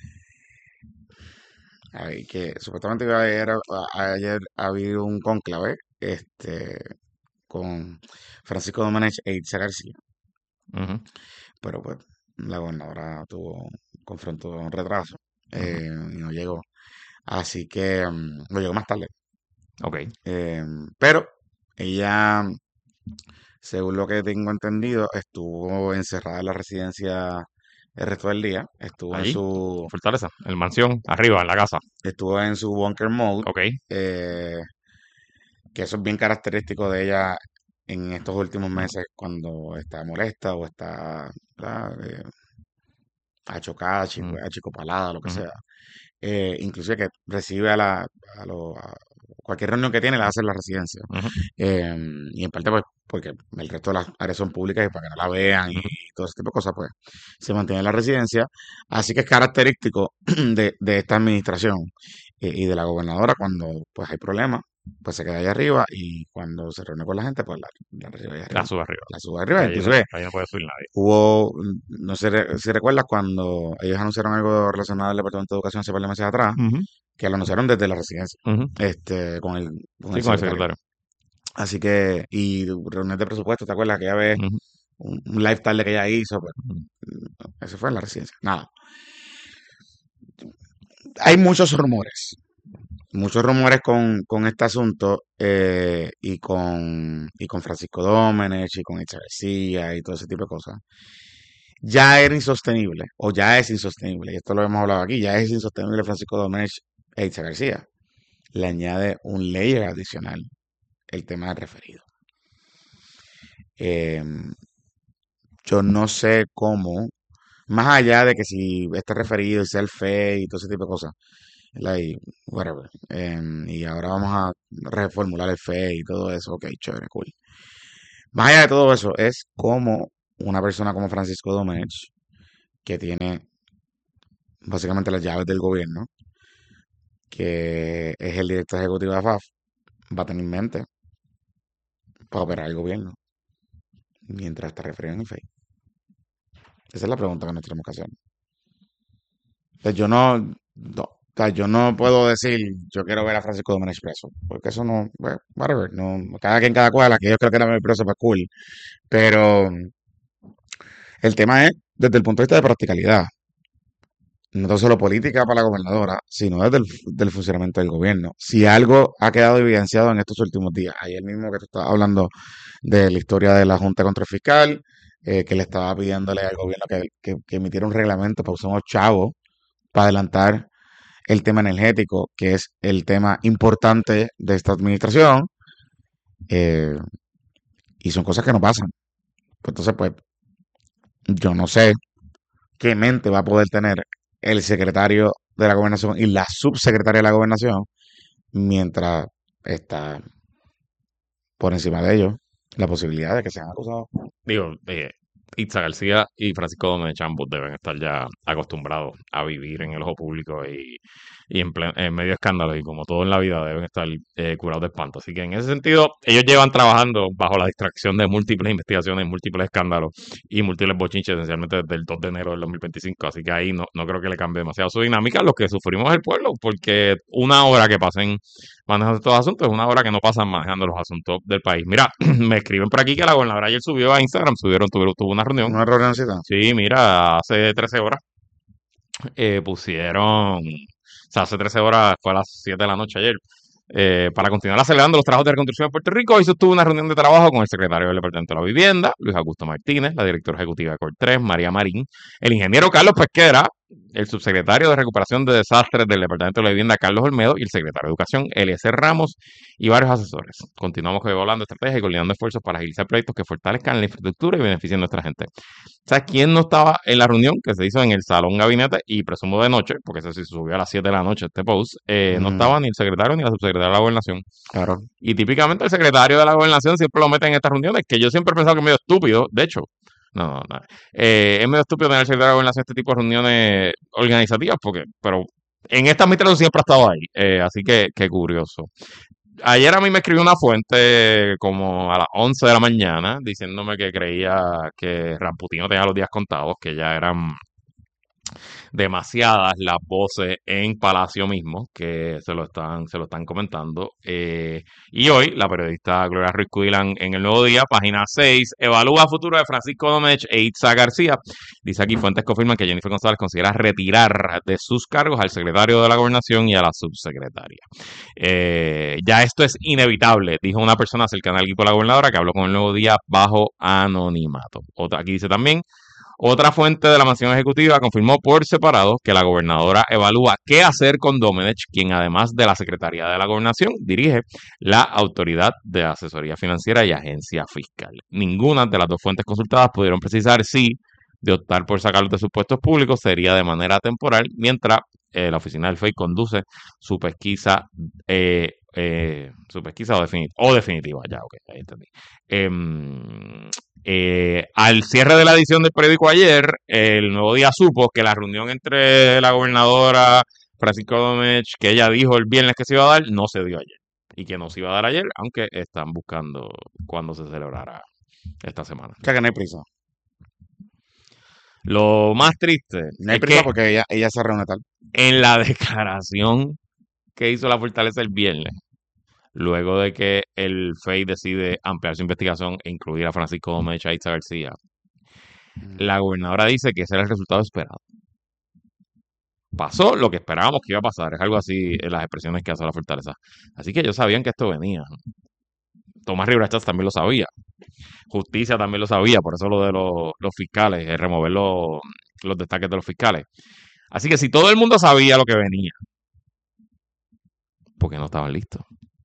Ay, que supuestamente iba a haber, a- ayer a haber un cónclave este, con Francisco Domenech e Itza García. Ujú, Pero pues la gobernadora tuvo un confronto, un retraso, ujú. eh, y no llegó. Así que mm, no llegó más tarde. Ok. Eh, pero ella, según lo que tengo entendido, estuvo encerrada en la residencia el resto del día. Estuvo en Allí, su, Fortaleza, en mansión, arriba, en la casa. estuvo en su bunker mode, Ok. eh, que eso es bien característico de ella en estos últimos meses cuando está molesta o está, ¿verdad? Eh, achocada, chico, Ujú, achicopalada, lo que ujú, sea. Eh, inclusive que recibe a la, a lo- a cualquier reunión que tiene la hace en la residencia. ujú, Eh, y en parte pues porque el resto de las áreas son públicas y para que no la vean y ujú. todo ese tipo de cosas, pues se mantiene en la residencia. Así que es característico de, de esta administración, eh, y de la gobernadora cuando pues hay problemas, pues se queda allá arriba y cuando se reúne con la gente, pues la, la recibe allá arriba. La sube arriba. La sube arriba. Ahí no, Inclusive ahí no puede subir nadie. hubo, no sé re- si recuerdas, cuando ellos anunciaron algo relacionado al Departamento de Educación hace par de meses atrás, Ujú, que lo anunciaron desde la residencia, ujú. este, con el, con Sí, el con el secretario. secretario. Así que, y reuniones de presupuesto, ¿te acuerdas? Aquella vez, Ujú, un, un lifestyle que ella hizo, pues, ujú. eso fue en la residencia. Nada. Hay muchos rumores, muchos rumores con, con este asunto eh, y con y con Francisco Domenech y con Itza García y todo ese tipo de cosas. Ya era insostenible, o ya es insostenible, y esto lo hemos hablado aquí, ya es insostenible Francisco Domenech e Itza García. Le añade un layer adicional, el tema del referido. Eh, yo no sé cómo, más allá de que si este referido y sea el F E I y todo ese tipo de cosas, like, whatever. Em, y ahora vamos a reformular el F E I y todo eso. Ok, chévere, cool. Más allá de todo eso, es como una persona como Francisco Domenech, que tiene básicamente las llaves del gobierno, que es el director ejecutivo de A F A F, va a tener en mente para operar el gobierno mientras está referido en el F E I. Esa es la pregunta que nos tenemos que hacer. O sea, yo no, no, o sea, yo no puedo decir, yo quiero ver a Francisco Domenech preso, porque eso no, bueno, whatever, no, cada quien cada cual, que yo creo que era ver preso para cool, pero el tema es desde el punto de vista de practicalidad, no tan solo política para la gobernadora, sino desde el fu- del funcionamiento del gobierno. Si algo ha quedado evidenciado en estos últimos días, ayer mismo que tú estabas hablando de la historia de la Junta contra el Fiscal, eh, que le estaba pidiéndole al gobierno que, que, que emitiera un reglamento para usar unos chavos para adelantar el tema energético, que es el tema importante de esta administración, eh, y son cosas que no pasan. Pues entonces, pues, yo no sé qué mente va a poder tener el secretario de la gobernación y la subsecretaria de la gobernación mientras está por encima de ellos la posibilidad de que sean acusados. Digo, eh, Itza García y Francisco Domenech ambos deben estar ya acostumbrados a vivir en el ojo público y, y en, plen- en medio de escándalos y como todo en la vida deben estar eh, curados de espanto. Así que en ese sentido, ellos llevan trabajando bajo la distracción de múltiples investigaciones, múltiples escándalos y múltiples bochinches esencialmente desde el dos de enero del dos mil veinticinco. Así que ahí no, no creo que le cambie demasiado su dinámica. Lo que sufrimos es el pueblo, porque una hora que pasen manejando estos asuntos es una hora que no pasan manejando los asuntos del país. Mira, me escriben por aquí que la gobernadora ayer subió a Instagram, subieron, tuvo, tuvo una reunión. ¿Una reunioncita? Sí, mira, hace trece horas eh, pusieron, o sea, hace trece horas, fue a las siete de la noche ayer, eh, para continuar acelerando los trabajos de reconstrucción de Puerto Rico. Hoy sostuvo una reunión de trabajo con el secretario del Departamento de la Vivienda, Luis Augusto Martínez, la directora ejecutiva de Cortres, María Marín, el ingeniero Carlos Pesquera, el subsecretario de Recuperación de Desastres del Departamento de la Vivienda, Carlos Olmedo, y el secretario de Educación, Eliezer Ramos, y varios asesores. Continuamos evaluando estrategias y coordinando esfuerzos para agilizar proyectos que fortalezcan la infraestructura y beneficien a nuestra gente. ¿Sabes quién no estaba en la reunión que se hizo en el Salón Gabinete y presumo de noche, porque eso sí se subió a las siete de la noche este post? Eh, no Mm, estaba ni el secretario ni la subsecretaria de la Gobernación. claro. Y típicamente el secretario de la Gobernación siempre lo mete en estas reuniones, que yo siempre he pensado que es medio estúpido, de hecho. No, no, no. Eh, es medio estúpido tener el secretario de Gobernación este tipo de reuniones organizativas, porque, pero en esta administración siempre ha estado ahí. Eh, así que, qué curioso. Ayer a mí me escribió una fuente como a las once de la mañana diciéndome que creía que Ramputino tenía los días contados, que ya eran demasiadas las voces en Palacio mismo que se lo están, se lo están comentando. Eh, y hoy, la periodista Gloria Ruiz Cuilan en El Nuevo Día, página seis, evalúa futuro de Francisco Domenech e Itza García. Dice aquí, fuentes confirman que Jennifer González considera retirar de sus cargos al secretario de la Gobernación y a la subsecretaria. Eh, ya esto es inevitable, dijo una persona cercana al equipo de la gobernadora que habló con El Nuevo Día bajo anonimato. Otra, aquí dice también, otra fuente de la mansión ejecutiva confirmó por separado que la gobernadora evalúa qué hacer con Domenech, quien además de la Secretaría de la Gobernación dirige la Autoridad de Asesoría Financiera y Agencia Fiscal. Ninguna de las dos fuentes consultadas pudieron precisar si de optar por sacarlos de sus puestos públicos sería de manera temporal, mientras eh, la oficina del F E I conduce su pesquisa eh, eh, su pesquisa o, definit o definitiva, ya, ok, ahí entendí. Eh, eh, al cierre de la edición del periódico ayer, El Nuevo Día supo que la reunión entre la gobernadora Francisco Domenech, que ella dijo el viernes que se iba a dar, no se dio ayer. y que no se iba a dar ayer, aunque están buscando cuándo se celebrará esta semana. O sea que no hay prisa. Lo más triste No hay es prisa que porque ella, ella se reúne tal. en la declaración que hizo la Fortaleza el viernes, luego de que el F E I decide ampliar su investigación e incluir a Francisco Domecq y a Itza García, la gobernadora dice que ese era el resultado esperado. Pasó lo que esperábamos que iba a pasar, es algo así en las expresiones que hace la Fortaleza. Así que ellos sabían que esto venía. Tomás Rivera Chats también lo sabía. Justicia también lo sabía, por eso lo de los, los fiscales, eh, remover los, los destaques de los fiscales. Así que si todo el mundo sabía lo que venía, ¿por qué no estaban listos?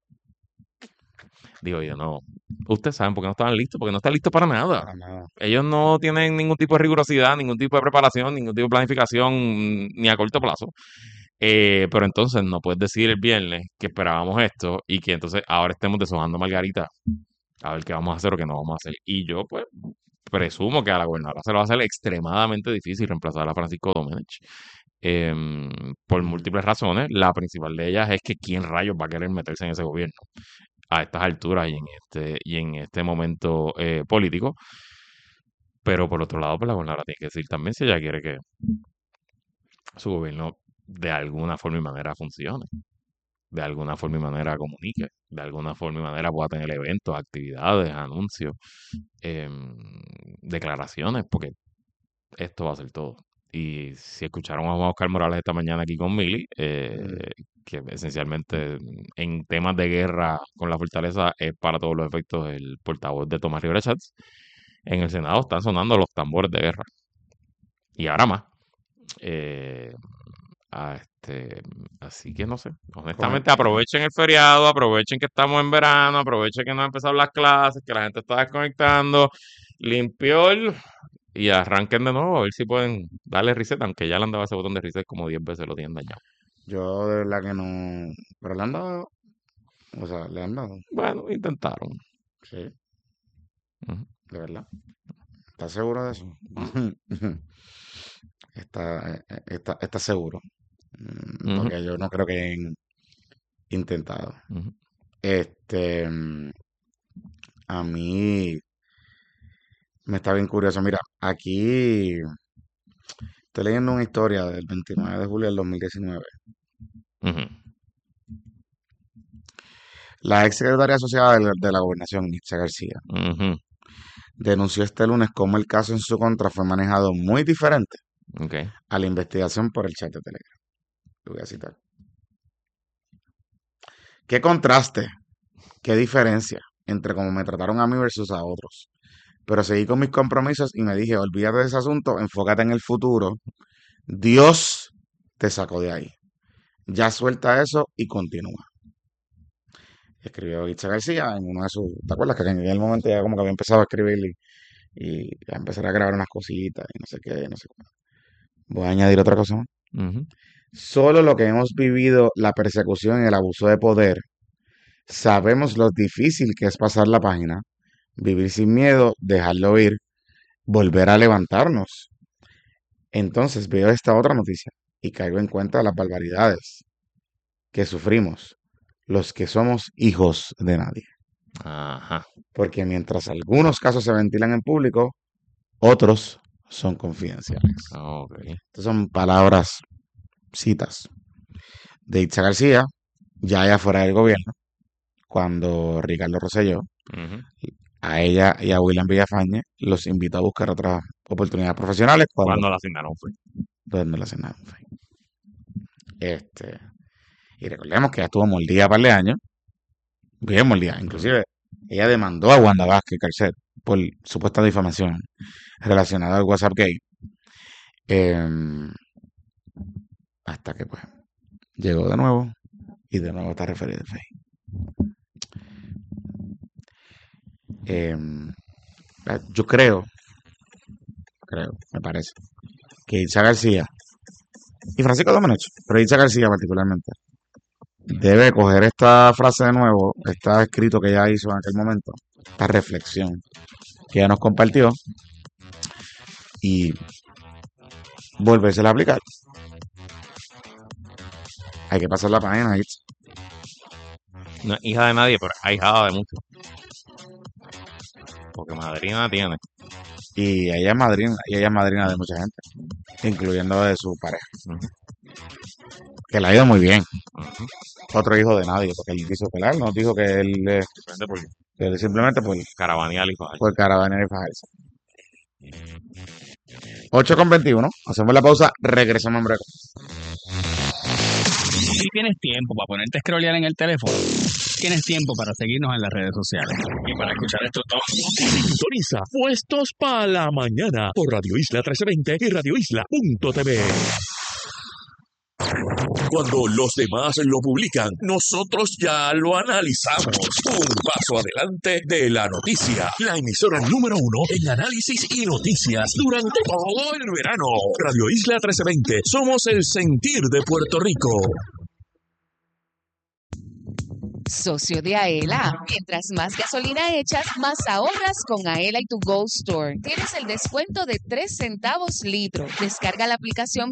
Digo yo, no. Ustedes saben por qué no estaban listos, porque no están listos para nada. Para nada. Ellos no tienen ningún tipo de rigurosidad, ningún tipo de preparación, ningún tipo de planificación, mm, ni a corto plazo. Eh, pero entonces no puedes decir el viernes que esperábamos esto y que entonces ahora estemos deshojando margarita a ver qué vamos a hacer o qué no vamos a hacer. Y yo, pues, presumo que a la gobernadora se le va a hacer extremadamente difícil reemplazar a Francisco Domecq. em, por múltiples razones. La principal de ellas es que quién rayos va a querer meterse en ese gobierno a estas alturas y en este, y en este momento eh, político. Pero por otro lado, pues la gobernadora tiene que decir también si ella quiere que su gobierno de alguna forma y manera funcione, de alguna forma y manera comunique, de alguna forma y manera pueda tener eventos, actividades, anuncios, em, declaraciones, porque esto va a ser todo. Y si escucharon a Juan Oscar Morales esta mañana aquí con Mili, eh, que esencialmente en temas de guerra con la Fortaleza es para todos los efectos el portavoz de Tomás Rivera Chats, en el Senado están sonando los tambores de guerra. Y ahora más. Eh, a este, así que no sé. Honestamente, aprovechen el feriado, aprovechen que estamos en verano, aprovechen que no han empezado las clases, que la gente está desconectando, limpió el... y arranquen de nuevo a ver si pueden darle reset, aunque ya le han dado ese botón de reset como diez veces, lo tienen dañado. Yo de verdad que no. Pero le han dado. O sea, le han dado. Bueno, intentaron. Sí. Ujú. De verdad. ¿Estás seguro de eso? está, eh, está, está seguro. Mm, Ujú. Porque yo no creo que hayan intentado. Ujú. Este. mm, A mí me está bien curioso. Mira, aquí estoy leyendo una historia del veintinueve de julio del dos mil diecinueve. Ujú. La ex secretaria asociada de la, de la gobernación, Itza García, Ujú. denunció este lunes cómo el caso en su contra fue manejado muy diferente Ok. a la investigación por el chat de Telegram. Lo voy a citar. ¿Qué contraste? ¿Qué diferencia entre cómo me trataron a mí versus a otros? Pero seguí con mis compromisos y me dije, olvídate de ese asunto, enfócate en el futuro. Dios te sacó de ahí. Ya suelta eso y continúa. Escribió Itza García en uno de sus... ¿Te acuerdas que en aquel momento ya como que había empezado a escribir y, y a empezar a grabar unas cositas y no sé qué, no sé cuál? Voy a añadir otra cosa más. Ujú. Solo lo que hemos vivido, la persecución y el abuso de poder, sabemos lo difícil que es pasar la página, vivir sin miedo, dejarlo ir, volver a levantarnos. Entonces veo esta otra noticia y caigo en cuenta de las barbaridades que sufrimos los que somos hijos de nadie. Ajá. Porque mientras algunos casos se ventilan en público, otros son confidenciales. Ok. Estas son palabras, citas de Itza García, ya allá fuera del gobierno, cuando Ricardo Rosselló, Ujú. a ella y a William Villafañe los invitó a buscar otras oportunidades profesionales cuando, Cuando la asignaron fue. donde la asignaron. Este, y recordemos que ella estuvo mordida par de años, bien mordida. Inclusive, ella demandó a Wanda Vázquez Carcet por supuesta difamación relacionada al WhatsApp gay. Em, hasta que, pues, llegó de nuevo y de nuevo está referida al F E I. Em, eh, yo creo, creo, me parece, que Itza García y Francisco Domecq, pero Itza García particularmente, debe coger esta frase de nuevo, este escrito que ella hizo en aquel momento, esta reflexión que ella nos compartió y volvérsela a aplicar. Hay que pasar la página, Itza. No es hija de nadie, pero es ahijada de muchos. Porque madrina tiene. Y ella es madrina, y ella es madrina de mucha gente, incluyendo de su pareja. Ujú, Que le ha ido muy bien. ujú. Otro hijo de nadie, porque él quiso pelar, no dijo que él, eh, Simplemente por que él simplemente por, caravanear y fajar. por caravana y fajarse. ocho con veintiuno, hacemos la pausa, regresamos en breve. Si tienes tiempo para ponerte a scrollear en el teléfono, tienes tiempo para seguirnos en las redes sociales y para escuchar esto todo. Sintoniza Puestos para la Mañana por Radio Isla trece veinte y radio isla punto t v. Cuando los demás lo publican, nosotros ya lo analizamos. Un paso adelante de la noticia. La emisora número uno en análisis y noticias durante todo el verano. Radio Isla trece veinte. Somos el sentir de Puerto Rico. Socio de Aela. Mientras más gasolina echas, más ahorras con Aela y tu Go Store. Tienes el descuento de tres centavos litro. Descarga la aplicación